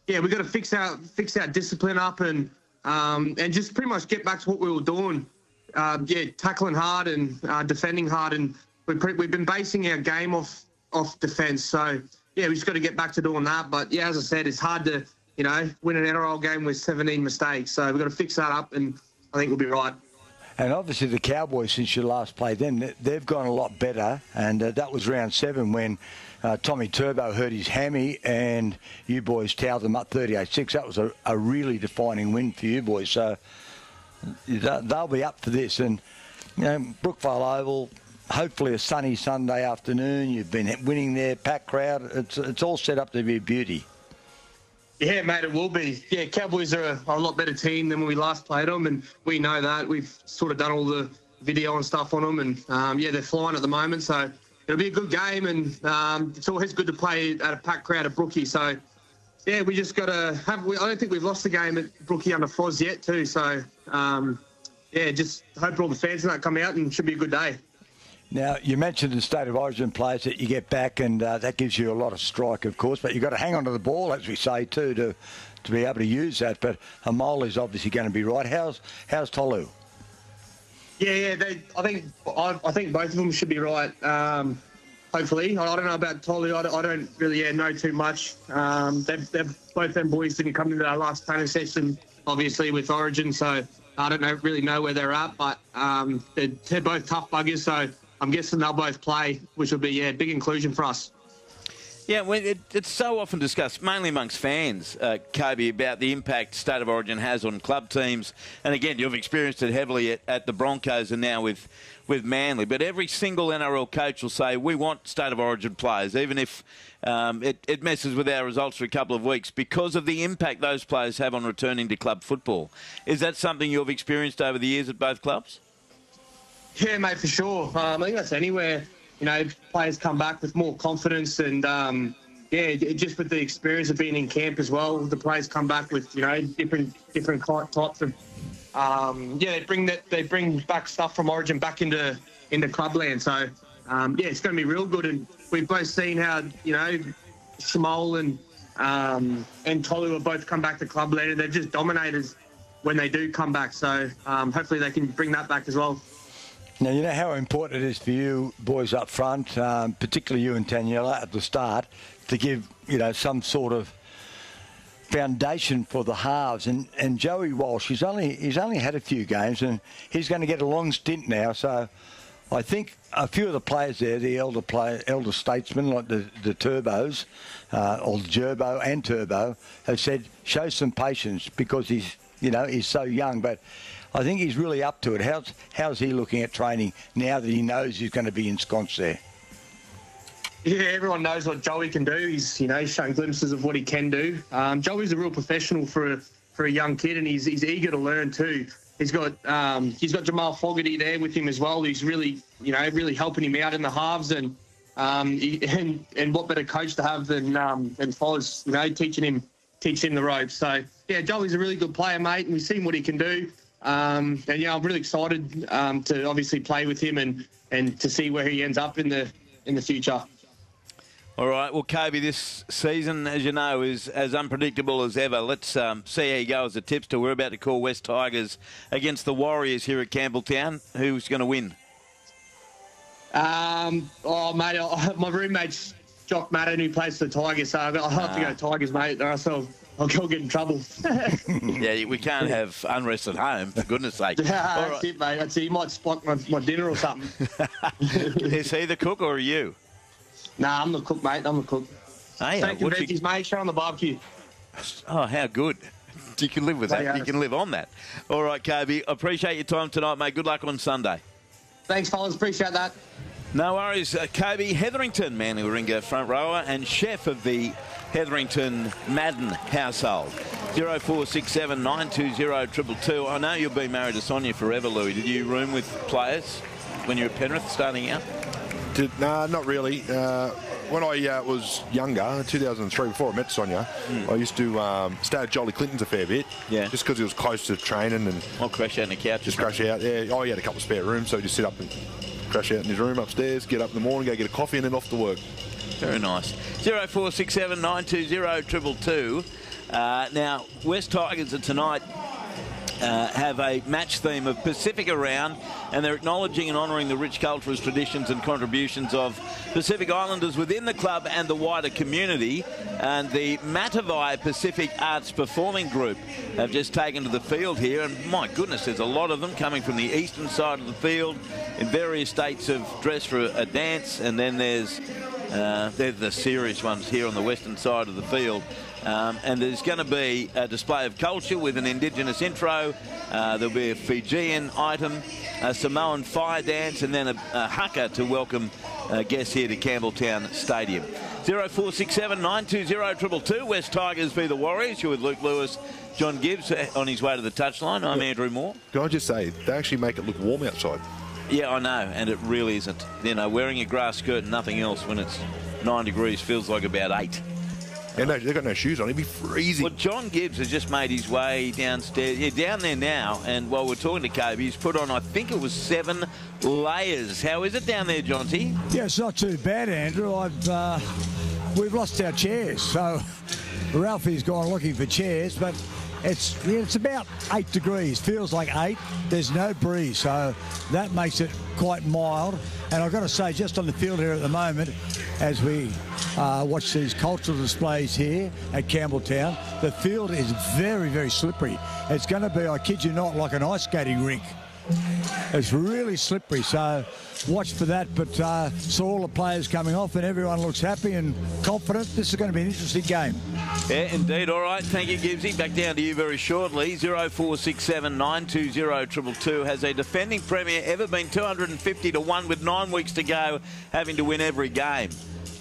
yeah, we've got to fix our discipline up and just pretty much get back to what we were doing. Tackling hard and defending hard, and we've been basing our game off defence. So yeah, we just got to get back to doing that. But yeah, as I said, it's hard to win an NRL game with 17 mistakes. So we've got to fix that up, and I think we'll be right. And obviously the Cowboys, since you last played them, they've gone a lot better. And that was round 7 when Tommy Turbo hurt his hammy and you boys towed them up 38-6. That was a really defining win for you boys. So they'll be up for this. And Brookvale Oval, hopefully a sunny Sunday afternoon. You've been winning there, packed crowd. It's all set up to be a beauty. Yeah, mate, it will be. Yeah, Cowboys are a lot better team than when we last played them, and we know that. We've sort of done all the video and stuff on them, and they're flying at the moment. So it'll be a good game, and it's always good to play at a packed crowd at Brookie. So yeah, we just got to have. I don't think we've lost the game at Brookie under Foz yet, too. So just hope all the fans and that come out, and it should be a good day. Now, you mentioned the State of Origin players that you get back, and that gives you a lot of strike, of course, but you've got to hang on to the ball, as we say, too, to be able to use that. But Hamol is obviously going to be right. How's Tolu? Yeah, I think both of them should be right. Hopefully, I don't know about Tolu. I don't really know too much. They've both them boys didn't come into our last training session, obviously with Origin, so I don't really know where they're at. But they're both tough buggers, so I'm guessing they'll both play, which will be a big inclusion for us. Yeah, well, it's so often discussed, mainly amongst fans, Kobe, about the impact State of Origin has on club teams. And again, you've experienced it heavily at the Broncos and now with Manly. But every single NRL coach will say, we want State of Origin players, even if it messes with our results for a couple of weeks, because of the impact those players have on returning to club football. Is that something you've experienced over the years at both clubs? Yeah, mate, for sure. I think that's anywhere. Players come back with more confidence and, just with the experience of being in camp as well, the players come back with, different types of, they bring back stuff from Origin back into clubland. So, it's going to be real good. And we've both seen how, Shamal and Tolu have both come back to clubland, and they're just dominators when they do come back. So, hopefully they can bring that back as well. Now, you know how important it is for you boys up front, particularly you and Taniela at the start, to give, some sort of foundation for the halves. And Joey Walsh, he's only had a few games, and he's going to get a long stint now. So I think a few of the players there, the elder statesmen like the Turbos, or Gerbo and Turbo, have said, show some patience because he's so young. But I think he's really up to it. How's he looking at training now that he knows he's going to be ensconced there? Yeah, everyone knows what Joey can do. He's shown glimpses of what he can do. Joey's a real professional for a young kid, and he's eager to learn too. He's got Jamal Fogarty there with him as well. Who's really really helping him out in the halves, and what better coach to have than Foz, teaching him the ropes. So yeah, Joey's a really good player, mate, and we've seen what he can do. I'm really excited to obviously play with him and to see where he ends up in the future. All right, well, Kobe, this season, as you know, is as unpredictable as ever. Let's see how you go as a tipster. We're about to call West Tigers against the Warriors here at Campbelltown. Who's going to win? Mate, my roommate's Jock Madden, who plays for the Tigers, so I'll have to go Tigers, mate, or else I'll get in trouble. Yeah, we can't have unrest at home, for goodness sake. That's it, mate. That's it. You might spot my dinner or something. Is he the cook or are you? Nah, I'm the cook, mate. I'm the cook. Hey, Steak and veggies, mate. Show on the barbecue. Oh, how good. You can live with that. You can live on that. All right, Kobe. Appreciate your time tonight, mate. Good luck on Sunday. Thanks, fellas. Appreciate that. No worries. Kobe Hetherington, Manly Warringah front rower and chef of the Hetherington Madden household. 0467 920 222. I know you've been married to Sonia forever, Louis. Did you room with players when you were at Penrith starting out? No, not really. When I was younger, 2003, before I met Sonia, I used to stay at Jolly Clinton's a fair bit. Yeah. Just because it was close to training and. I'll crash out on the couch. Just crash out. Yeah. Oh, he had a couple of spare rooms, so he'd just sit up and crash out in his room upstairs, get up in the morning, go get a coffee, and then off to work. Very nice. 0467 920 222. Now, West Tigers are tonight have a match theme of Pacifica Round, and they're acknowledging and honouring the rich cultural traditions and contributions of Pacific Islanders within the club and the wider community. And the Matavai Pacific Arts Performing Group have just taken to the field here, and my goodness, there's a lot of them coming from the eastern side of the field in various states of dress for a dance, and then there's they're the serious ones here on the western side of the field. And there's going to be a display of culture with an Indigenous intro. There'll be a Fijian item, a Samoan fire dance, and then a haka to welcome guests here to Campbelltown Stadium. 0467 920 222. West Tigers v the Warriors. You're with Luke Lewis, John Gibbs on his way to the touchline. I'm Andrew Moore. Can I just say, they actually make it look warm outside. Yeah, I know, and it really isn't. You know, wearing a grass skirt and nothing else when it's 9 degrees feels like about 8. Yeah, no, they've got no shoes on. It'd be freezing. Well, John Gibbs has just made his way downstairs. Yeah, down there now. And while we're talking to Kobe, he's put on, I think it was 7 layers. How is it down there, Jonty? Yeah, it's not too bad, Andrew. We've lost our chairs. So Ralphie's gone looking for chairs, but it's about 8 degrees. Feels like 8. There's no breeze, so that makes it quite mild. And I've got to say, just on the field here at the moment, as we watch these cultural displays here at Campbelltown, the field is very, very slippery. It's going to be, I kid you not, like an ice skating rink. It's really slippery, so watch for that. But saw all the players coming off, and everyone looks happy and confident. This is going to be an interesting game. Yeah, indeed. All right, thank you, Gibbsy. Back down to you very shortly. 0467 920 222. Has a defending premier ever been 250 to 1 with 9 weeks to go, having to win every game?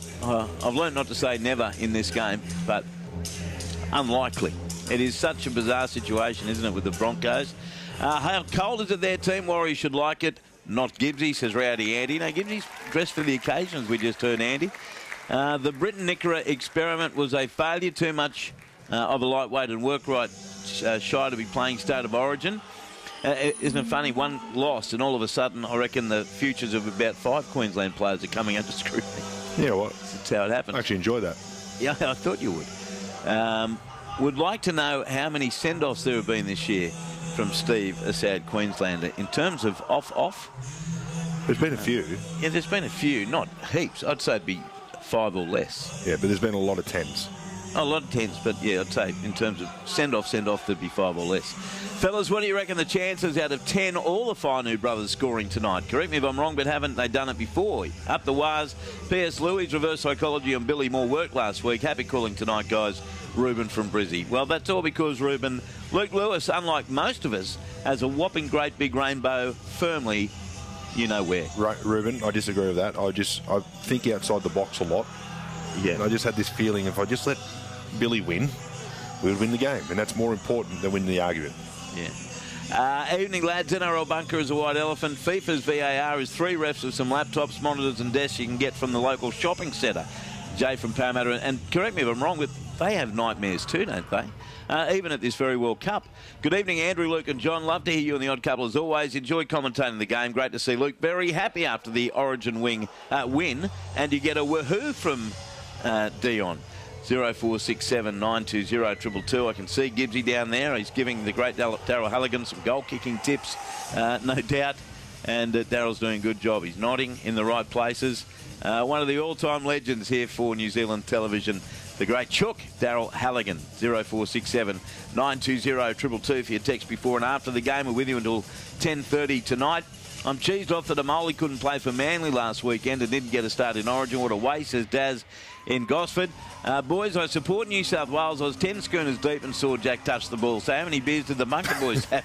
I've learned not to say never in this game, but unlikely. It is such a bizarre situation, isn't it, with the Broncos? How cold is it there, team? Warriors should like it. Not Gibbsy, says Rowdy Andy. No, Gibbsy's dressed for the occasions, we just heard Andy. The Britain Nickera experiment was a failure. Too much of a lightweight and work right shy to be playing State of Origin. Isn't it funny? One lost, and all of a sudden, I reckon the futures of about 5 Queensland players are coming under scrutiny. Yeah, well, that's how it happens. I actually enjoy that. Yeah, I thought you would. Would like to know how many send-offs there have been this year from Steve, a sad Queenslander. In terms of off, there's been a few. Yeah, there's been a few, not heaps. I'd say it'd be 5 or less. Yeah, but there's been a lot of 10s. A lot of 10s, but yeah, I'd say in terms of send-off, there'd be 5 or less. Fellas, what do you reckon the chances out of 10 all the Fainu brothers scoring tonight? Correct me if I'm wrong, but haven't they done it before? Up the wires. P.S. Louis, reverse psychology on Billy Moore worked last week. Happy calling tonight, guys. Ruben from Brizzy. Well, that's all because, Ruben, Luke Lewis, unlike most of us, has a whopping great big rainbow firmly, you know where. Right, Ruben, I disagree with that. I think outside the box a lot. Yeah. And I just had this feeling if I just let Billy win, we would win the game. And that's more important than winning the argument. Yeah. Evening, lads. NRL bunker is a white elephant. FIFA's VAR is 3 refs with some laptops, monitors and desks you can get from the local shopping centre. Jay from Parramatta. And correct me if I'm wrong, but they have nightmares too, don't they? Even at this very World Cup. Good evening, Andrew, Luke and John. Love to hear you on the Odd Couple as always. Enjoy commentating the game. Great to see Luke. Very happy after the Origin win. And you get a woohoo from Dion. 0467 920 222. I can see Gibbsy down there. He's giving the great Daryl Halligan some goal-kicking tips, no doubt. And Daryl's doing a good job. He's nodding in the right places. One of the all-time legends here for New Zealand television, the great Chook, Daryl Halligan. 0467 920 222 for your text before and after the game. We're with you until 10:30 tonight. I'm cheesed off that Amoli couldn't play for Manly last weekend and didn't get a start in Origin. What a waste, says Daz in Gosford. Boys, I support New South Wales. I was 10 schooners deep and saw Jack touch the ball. So how many beers did the Bunker boys have?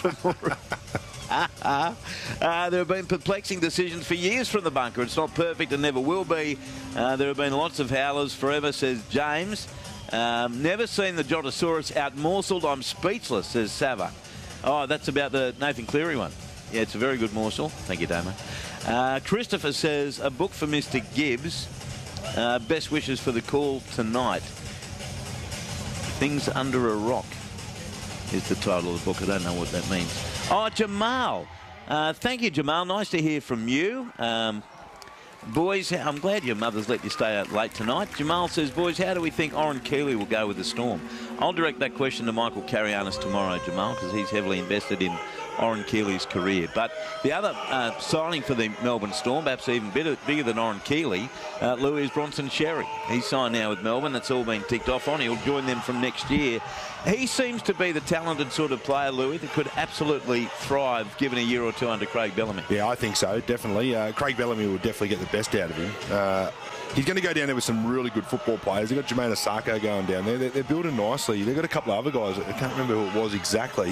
There have been perplexing decisions for years from the bunker. It's not perfect and never will be. There have been lots of howlers forever, says James. Never seen the Jotosaurus out-morseled. I'm speechless, says Sava. Oh, that's about the Nathan Cleary one. Yeah, it's a very good morsel. Thank you, Damo. Christopher says, a book for Mr. Gibbs. Best wishes for the call tonight. Things Under a Rock is the title of the book. I don't know what that means. Oh, Jamal. Thank you, Jamal. Nice to hear from you. Boys, I'm glad your mother's let you stay out late tonight. Jamal says, boys, how do we think Oren Keeley will go with the Storm? I'll direct that question to Michael Carianis tomorrow, Jamal, because he's heavily invested in Oren Keeley's career. But the other signing for the Melbourne Storm, perhaps even bigger than Oren Keeley, Louis, is Bronson Xerri. He's signed now with Melbourne. That's all been ticked off on. He'll join them from next year. He seems to be the talented sort of player, Louis, that could absolutely thrive given a year or two under Craig Bellamy. Yeah, I think so, definitely. Craig Bellamy will definitely get the best out of him. He's going to go down there with some really good football players. They've got Jermaine Asako going down there. They're building nicely. They've got a couple of other guys. I can't remember who it was exactly.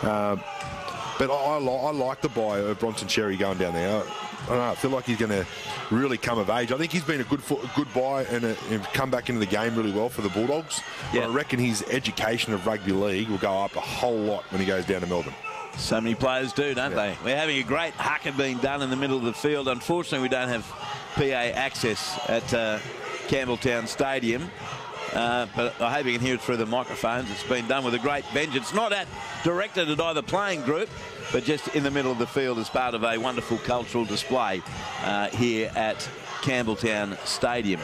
But I like the buy of Bronson Xerri going down there. I don't know, I feel like he's going to really come of age. I think he's been a good buy and come back into the game really well for the Bulldogs. Yeah. I reckon his education of rugby league will go up a whole lot when he goes down to Melbourne. So many players do, don't they? We're having a great haka being done in the middle of the field. Unfortunately, we don't have PA access at Campbelltown Stadium. But I hope you can hear it through the microphones. It's been done with a great vengeance. Not directed at either playing group, but just in the middle of the field as part of a wonderful cultural display here at Campbelltown Stadium.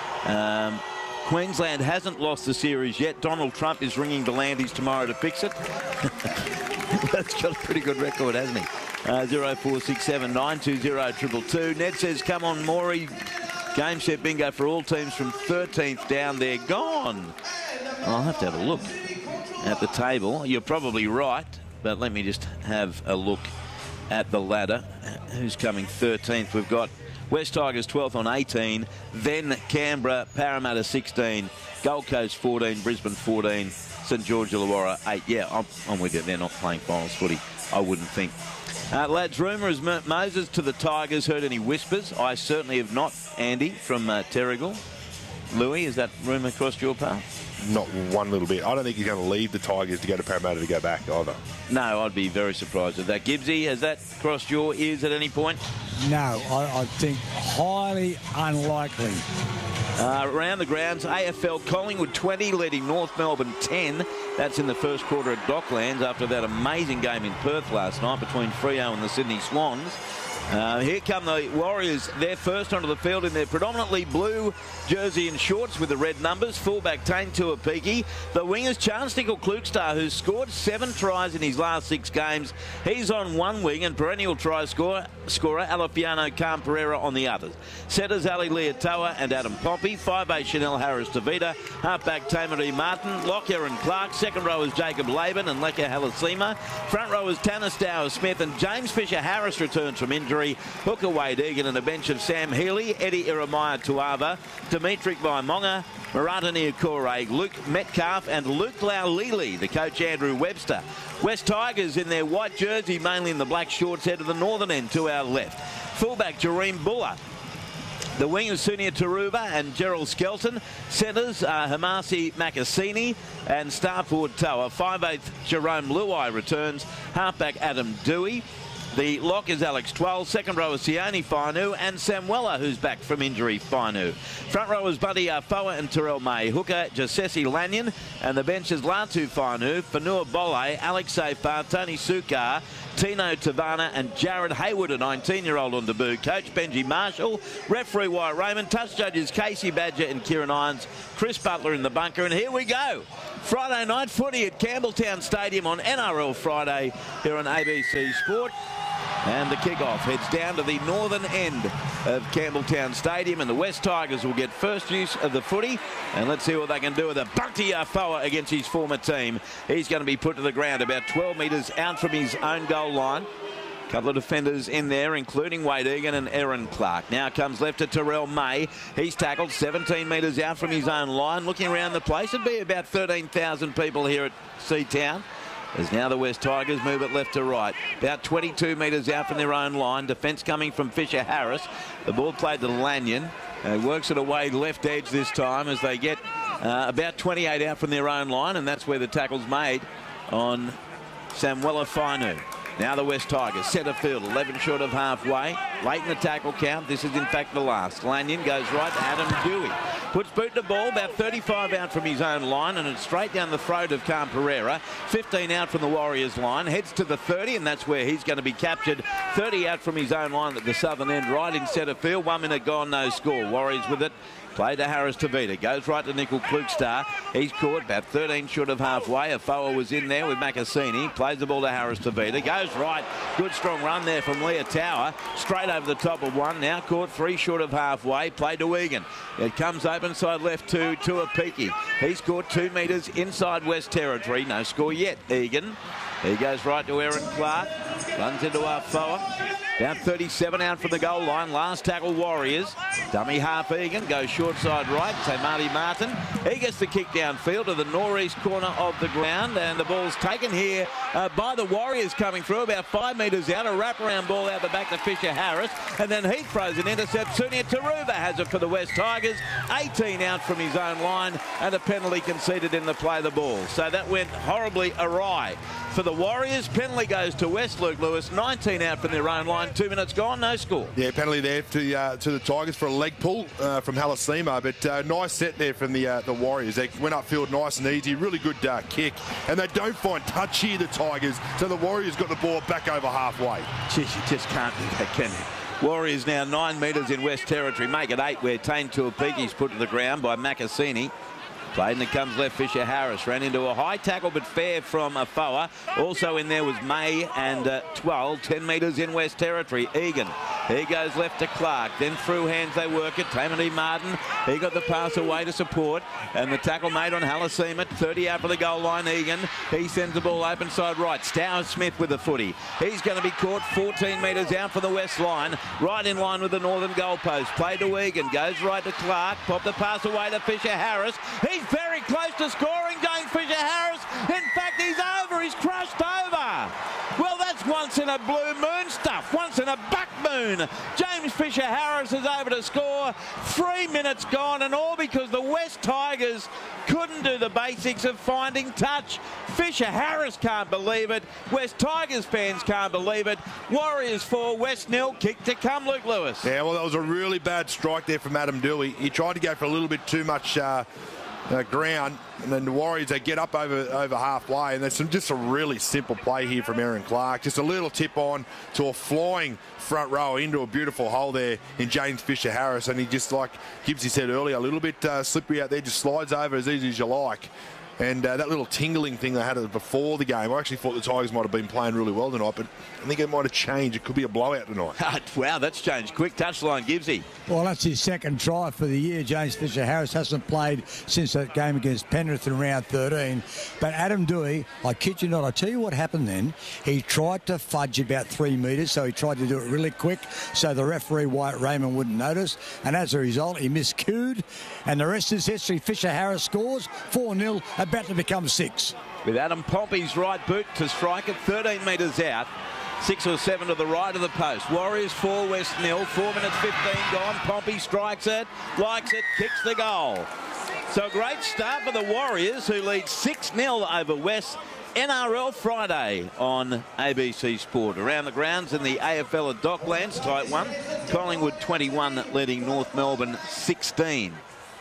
Queensland hasn't lost the series yet. Donald Trump is ringing the Landys tomorrow to fix it. That's got a pretty good record, hasn't he? 0467 920 222. Ned says, come on, Maury. Game set bingo for all teams from 13th down. They're gone. I'll have to have a look at the table. You're probably right, but let me just have a look at the ladder. Who's coming 13th? We've got West Tigers 12th on 18, then Canberra, Parramatta 16, Gold Coast 14, Brisbane 14, St George Illawarra 8. Yeah, I'm with you. They're not playing finals footy, I wouldn't think. Lads, rumour is Moses to the Tigers. Heard any whispers? I certainly have not, Andy, from Terrigal. Louis, has that rumour crossed your path? Not one little bit. I don't think he's going to leave the Tigers to go to Parramatta to go back either. No, I'd be very surprised at that. Gibbsy, has that crossed your ears at any point? No, I think highly unlikely. Around the grounds, AFL Collingwood 20, leading North Melbourne 10. That's in the first quarter at Docklands after that amazing game in Perth last night between Freo and the Sydney Swans. Here come the Warriors. They're first onto the field in their predominantly blue jersey and shorts with the red numbers. Fullback Tane Tuapiki. The wingers, Chance Nickel-Klugstar, who's scored 7 tries in his last 6 games. He's on one wing, and perennial try scorer Alefiano Khan-Pereira on the others. Setters Ali Leotoa and Adam Pompey. 5'8" Chanel Harris-Tavita. Halfback Tamari Martin. Lock Aaron Clark. Second rowers Jacob Laban and Leka Halasima. Front rowers Tanner Stower-Smith and James Fisher-Harris returns from injury. Hooker Wade Egan and a bench of Sam Healy, Eddie Iremaya Tuava, Dimitri Vaimonga, Marata Niokore, Luke Metcalf and Luke Laulili, the coach Andrew Webster. West Tigers in their white jersey, mainly in the black shorts, head to the northern end to our left. Fullback Jareem Buller. The wingers Sunia Taruba and Gerald Skelton. Centres Hamasi Makasini and star forward Toa. 5'8" Jerome Luai returns. Halfback Adam Dewey. The lock is Alex Twell. Second row is Sione Fainu and Samuela, who's back from injury, Fainu. Front row is Buddy Arfoa and Terrell May. Hooker, Jasesi Lanyon. And the bench is Latu Fainu, Fanua Bole, Alex Safar, Tony Sukar, Tino Tavana and Jared Hayward, a 19-year-old on debut. Coach Benji Marshall. Referee Wyatt Raymond. Touch judges Casey Badger and Kieran Irons. Chris Butler in the bunker. And here we go. Friday night footy at Campbelltown Stadium on NRL Friday here on ABC Sport. And the kickoff heads down to the northern end of Campbelltown Stadium, and the West Tigers will get first use of the footy. And let's see what they can do with a Bunty Arfoa against his former team. He's going to be put to the ground about 12 metres out from his own goal line. A couple of defenders in there, including Wade Egan and Aaron Clark. Now comes left to Terrell May. He's tackled 17 metres out from his own line. Looking around the place, it'd be about 13,000 people here at Seatown. As now the West Tigers move it left to right. About 22 metres out from their own line. Defence coming from Fisher Harris. The ball played to Lanyon. Works it away left edge this time as they get about 28 out from their own line. And that's where the tackle's made on Samuela Fainu. Now the West Tigers centre field, 11 short of halfway. Late in the tackle count. This is in fact the last. Lanyon goes right to Adam Dewey. Puts boot to ball, about 35 out from his own line, and it's straight down the throat of Khan-Pereira. 15 out from the Warriors line. Heads to the 30, and that's where he's going to be captured 30 out from his own line at the southern end, right in centre field. 1 minute gone, no score. Warriors with it. Play to Harris Tavita. Goes right to Nickel Klugstar. He's caught about 13 short of halfway. Afoa was in there with Macassini. Plays the ball to Harris Tavita. Goes right. Good strong run there from Leah Tower. Straight over the top of one. Now caught 3 short of halfway. Play to Egan. It comes open side left to Tuapiki. He's caught 2 metres inside West Territory. No score yet, Egan. He goes right to Aaron Clark. Runs into Afoa. Down 37 out from the goal line. Last tackle Warriors. Dummy half Egan. Goes short side right. So Marty Martin. He gets the kick downfield to the northeast corner of the ground. And the ball's taken here by the Warriors coming through about 5 metres out. A wraparound ball out the back to Fisher Harris. And then he throws an intercept. Sunia Taruva has it for the West Tigers. 18 out from his own line. And a penalty conceded in the play of the ball. So that went horribly awry for the Warriors. Penalty goes to West. Luke Lewis. 19 out from their own line. 2 minutes gone, no score. Yeah, penalty there to the Tigers for a leg pull from Halasima, but nice set there from the Warriors. They went upfield nice and easy, really good kick, and they don't find touch here, the Tigers, so the Warriors got the ball back over halfway. Jeez, you just can't do that, can you? Warriors now 9 metres in West Territory, make it 8 where Tane Tuapiki's put to the ground by Macassini. Played and it comes left. Fisher Harris ran into a high tackle but fair from Afoa. Also in there was May and 12. 10 metres in West Territory. Egan. He goes left to Clark. Then through hands they work it. Tammany Martin. He got the pass away to support. And the tackle made on Halasima. 30 out for the goal line. Egan. He sends the ball open side right. Stowers Smith with the footy. He's going to be caught 14 metres out from the west line. Right in line with the northern goalpost. Play to Egan. Goes right to Clark. Pop the pass away to Fisher Harris. He's very close to scoring, James Fisher Harris. In fact, he's over. He's crushed over. Well, that's once in a blue moon stuff. Once in a buck moon. James Fisher Harris is over to score. 3 minutes gone, and all because the West Tigers couldn't do the basics of finding touch. Fisher Harris can't believe it. West Tigers fans can't believe it. Warriors 4, West 0. Kick to come, Luke Lewis. Yeah, well, that was a really bad strike there from Adam Dewey. He tried to go for a little bit too much ground, and then the Warriors, they get up over halfway, and there's just a really simple play here from Aaron Clark. Just a little tip on to a flying front row into a beautiful hole there in James Fisher Harris, and he just, like Gibbsy said earlier, a little bit slippery out there, just slides over as easy as you like. And that little tingling thing they had before the game, I actually thought the Tigers might have been playing really well tonight, but I think it might have changed. It could be a blowout tonight. Wow, that's changed quick. Touchline, Gibbsy. Well, that's his second try for the year. James Fisher Harris hasn't played since that game against Penrith in round 13. But Adam Dewey, I kid you not, I tell you what happened then. He tried to fudge about 3 metres, so he tried to do it really quick so the referee, Wyatt Raymond, wouldn't notice. And as a result, he miscued. And the rest is history. Fisher Harris scores 4-0, about to become 6. With Adam Pompey's right boot to strike it 13 metres out. 6 or 7 to the right of the post. Warriors 4, West 0. 4 minutes 15 gone. Pompey strikes it, likes it, kicks the goal. So a great start for the Warriors, who lead 6-0 over West. NRL Friday on ABC Sport. Around the grounds in the AFL at Docklands, tight one. Collingwood 21 leading North Melbourne 16.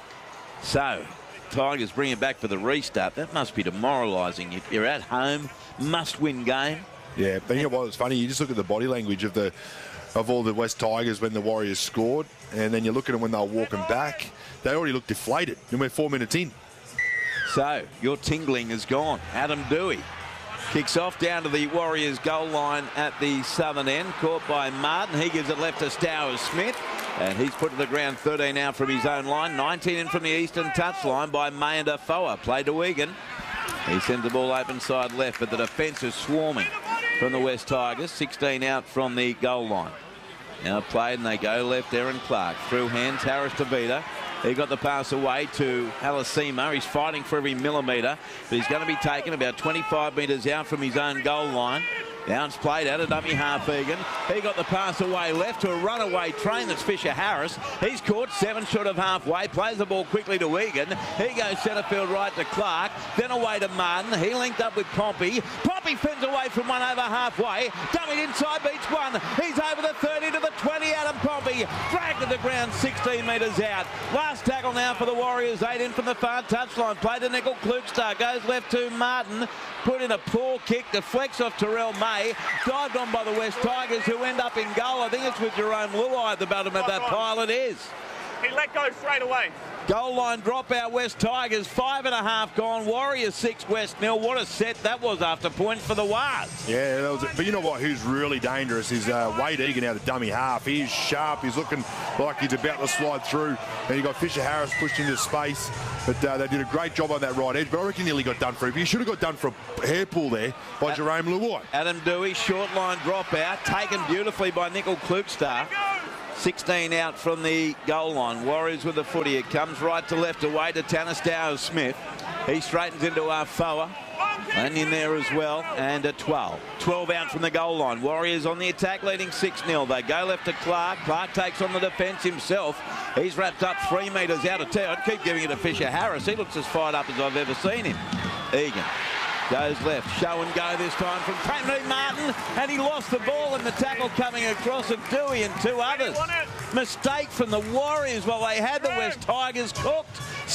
So Tigers bring it back for the restart. That must be demoralising. You're at home, must-win game. Yeah, but you know what? It's funny. You just look at the body language of all the West Tigers when the Warriors scored, and then you look at them when they were walking back. They already look deflated, and we're 4 minutes in. So your tingling is gone. Adam Dewey kicks off down to the Warriors goal line at the southern end. Caught by Martin. He gives it left to Stowers Smith. And he's put to the ground 13 out from his own line. 19 in from the eastern touchline by May and Afoa. Play to Egan. He sends the ball open side left, but the defence is swarming from the West Tigers. 16 out from the goal line. Now played and they go left. Aaron Clark through hands. Harris Tavita. He got the pass away to Halasima. He's fighting for every millimetre, but he's going to be taken about 25 metres out from his own goal line. Downs played out of dummy half Egan. He got the pass away left to a runaway train. That's Fisher Harris. He's caught 7 short of halfway. Plays the ball quickly to Egan. He goes centre field right to Clark. Then away to Martin. He linked up with Pompey. Pompey fends away from one over halfway. Dummied inside, beats one. He's over the 30 to the 20. Adam Pompey dragged to the ground 16 metres out. Last tackle now for the Warriors. 8 in from the far touchline. Play to Nickel Klugstar. Goes left to Martin. Put in a poor kick. Deflects off Terrell May. away. Dived on by the West Tigers, who end up in goal. I think it's with Jerome Luai at the bottom of that pile. It is. He let go straight away. Goal line dropout, West Tigers, 5.5 gone. Warriors 6, West 0. What a set that was after point for the Wars. Yeah, that was it. But you know what? Who's really dangerous is Wade Egan out of dummy half. He's sharp. He's looking like he's about to slide through. And you got Fisher Harris pushed into space. But they did a great job on that right edge. But I reckon nearly got done for. He should have got done for a hair pull there by Jerome Luai. Adam Dewey, short line dropout, taken beautifully by Nickel Klukstar. 16 out from the goal line. Warriors with the footy. It comes right to left away to Tanner Stowers-Smith. He straightens into Foa. And in there as well. And a 12. 12 out from the goal line. Warriors on the attack, leading 6-0. They go left to Clark. Clark takes on the defence himself. He's wrapped up 3 metres out of 10. I'd keep giving it to Fisher Harris. He looks as fired up as I've ever seen him. Egan goes left, show and go this time from Tamaree Martin, and he lost the ball in the tackle coming across of Dewey and 2 others. Mistake from the Warriors while they had the West Tigers cooked.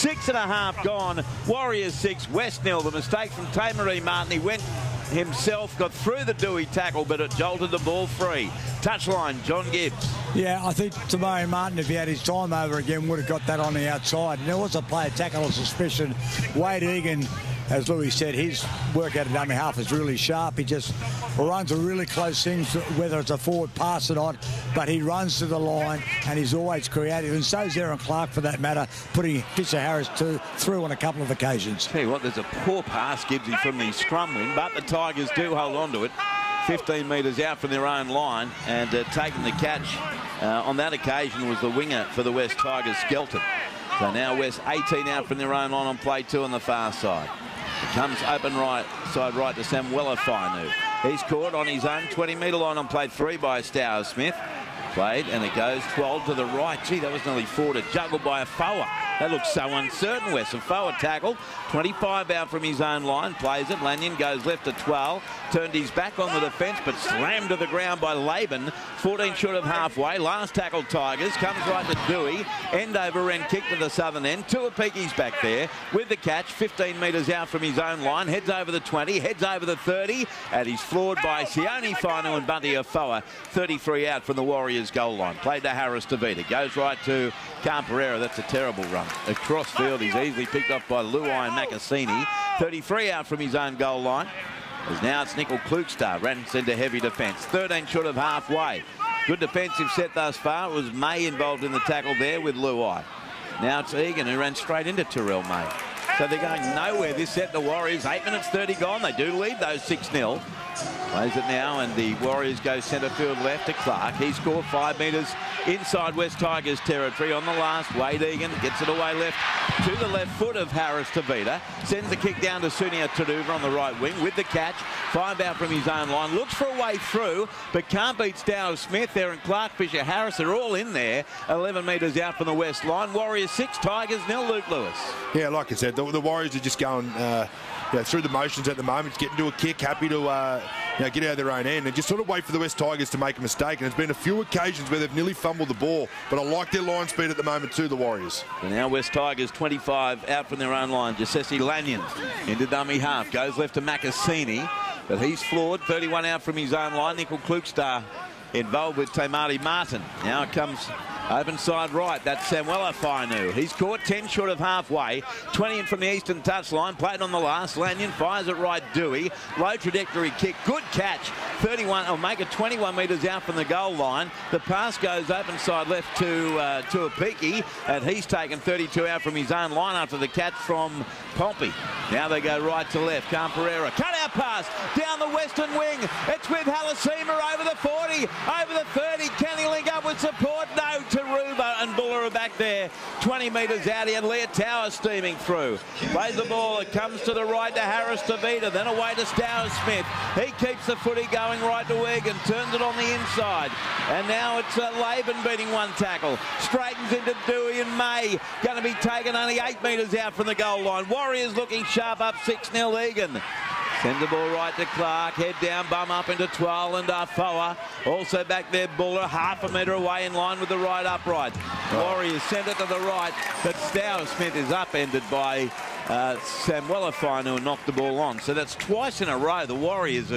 6.5 gone. Warriors 6, West 0. The mistake from Tamaree Martin. He went himself, got through the Dewey tackle, but it jolted the ball free. Touchline, John Gibbs. Yeah, I think Tamaree Martin, if he had his time over again, would have got that on the outside. And there was a player tackle of suspicion. Wade Egan, as Louis said, his work out of dummy half is really sharp. He just runs a really close thing, whether it's a forward pass or not, but he runs to the line and he's always creative. And so is Aaron Clark, for that matter, putting Fisher Harris through on a couple of occasions. Tell you what, there's a poor pass, Gibbsy, from the scrum win, but the Tigers do hold on to it. 15 metres out from their own line, and taking the catch on that occasion was the winger for the West Tigers, Skelton. So now West 18 out from their own line on play 2 on the far side. It comes open right side right to Samuela Fainu. He's caught on his own 20-metre line on play 3 by Stowers-Smith. Played, and it goes 12 to the right. Gee, that was nearly 4 to juggle by Foa. That looks so uncertain, West. Foa tackle. 25 out from his own line. Plays it. Lanyon goes left to 12. Turned his back on the defence, but slammed to the ground by Laban. 14 short of halfway. Last tackle, Tigers. Comes right to Dewey. End over end kick to the southern end. Tuapiki's back there with the catch. 15 metres out from his own line. Heads over the 20. Heads over the 30. And he's floored by Sione Fainu and Bunty Foa. 33 out from the Warriors goal line. Played to Harris Tavita. Goes right to Camperera. That's a terrible run. Across field, he's easily picked off by Luai and Macassini. 33 out from his own goal line. As now it's Nickel Klukstar. Ran into heavy defence. 13 short of halfway. Good defensive set thus far. It was May involved in the tackle there with Luai. Now it's Egan, who ran straight into Terrell May. So they're going nowhere this set, the Warriors. 8 minutes 30 gone. They do lead those 6-0. Plays it now, and the Warriors go centre field left to Clark. He scored 5 metres inside West Tigers territory on the last. Wade Egan gets it away left to the left foot of Harris Tavita. Sends the kick down to Sunia Taduva on the right wing with the catch. 5 out from his own line. Looks for a way through, but can't beat Stowers-Smith. Aaron Clark, Fisher Harris are all in there. 11 metres out from the west line. Warriors 6, Tigers 0. Luke Lewis. Yeah, like I said, the Warriors are just going through the motions at the moment, getting to a kick, happy to get out of their own end and just sort of wait for the West Tigers to make a mistake. And there's been a few occasions where they've nearly fumbled the ball, but I like their line speed at the moment too, the Warriors. So now West Tigers 25 out from their own line. Jessesi Lanyon into dummy half. Goes left to Macassini, but he's floored. 31 out from his own line. Nickel Klukstar involved with Tamaree Martin. Now it comes open side right. That's Samuela Fainu. He's caught 10 short of halfway. 20 in from the eastern touchline. Played on the last. Lanyon fires it right. Dewey. Low trajectory kick. Good catch. 31. I'll make it 21 metres out from the goal line. The pass goes open side left to Tuapiki, and he's taken 32 out from his own line after the catch from Pompey. Now they go right to left. Camperera. Cut out pass down the western wing. It's with Halasima over the 40. Over the 30. Can he link up with support? No. Taruba and Buller are back there. 20 metres out. He had Leah Tower steaming through. Plays the ball. It comes to the right to Harris Tavita. Then away to Stowers-Smith. He keeps the footy going right to Egan. Turns it on the inside. And now it's Laban beating one tackle. Straightens into Dewey and May. Going to be taken only 8 metres out from the goal line. Warriors looking sharp up 6-0 Egan. Sends the ball right to Clark. Head down, bum up into Twal and Foa. Also back there, Buller, half a metre away in line with the right upright. Warriors send it to the right, but Stowers-Smith is upended by Samuela Fainu and knocked the ball on. So that's twice in a row the Warriors have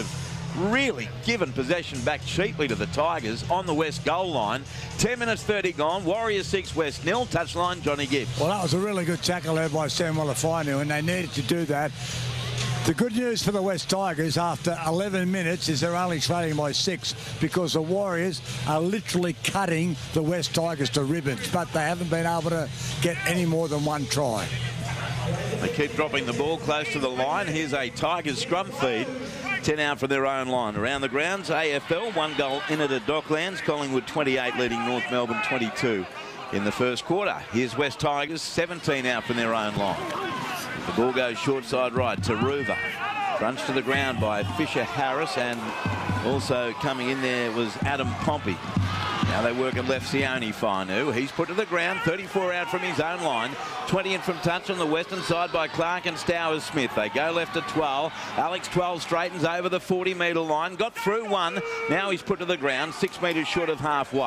really given possession back cheaply to the Tigers on the West goal line. 10 minutes 30 gone. Warriors 6, West 0. Touchline, Johnny Gibbs. Well, that was a really good tackle there by Samuel Afinu, and they needed to do that. The good news for the West Tigers after 11 minutes is they're only trailing by 6 because the Warriors are literally cutting the West Tigers to ribbons, but they haven't been able to get any more than one try. They keep dropping the ball close to the line. Here's a Tigers scrum feed. 10 out from their own line. Around the grounds, AFL, 1 goal in it at Docklands. Collingwood 28 leading North Melbourne 22 in the first quarter. Here's West Tigers, 17 out from their own line. The ball goes short side right to Ruva. Runs to the ground by Fisher Harris, and also coming in there was Adam Pompey. Now they work at left Sione Fainu. He's put to the ground, 34 out from his own line. 20 in from touch on the western side by Clark and Stowers Smith. They go left to 12. Alex 12 straightens over the 40-metre line. Got through one. Now he's put to the ground, 6 metres short of halfway.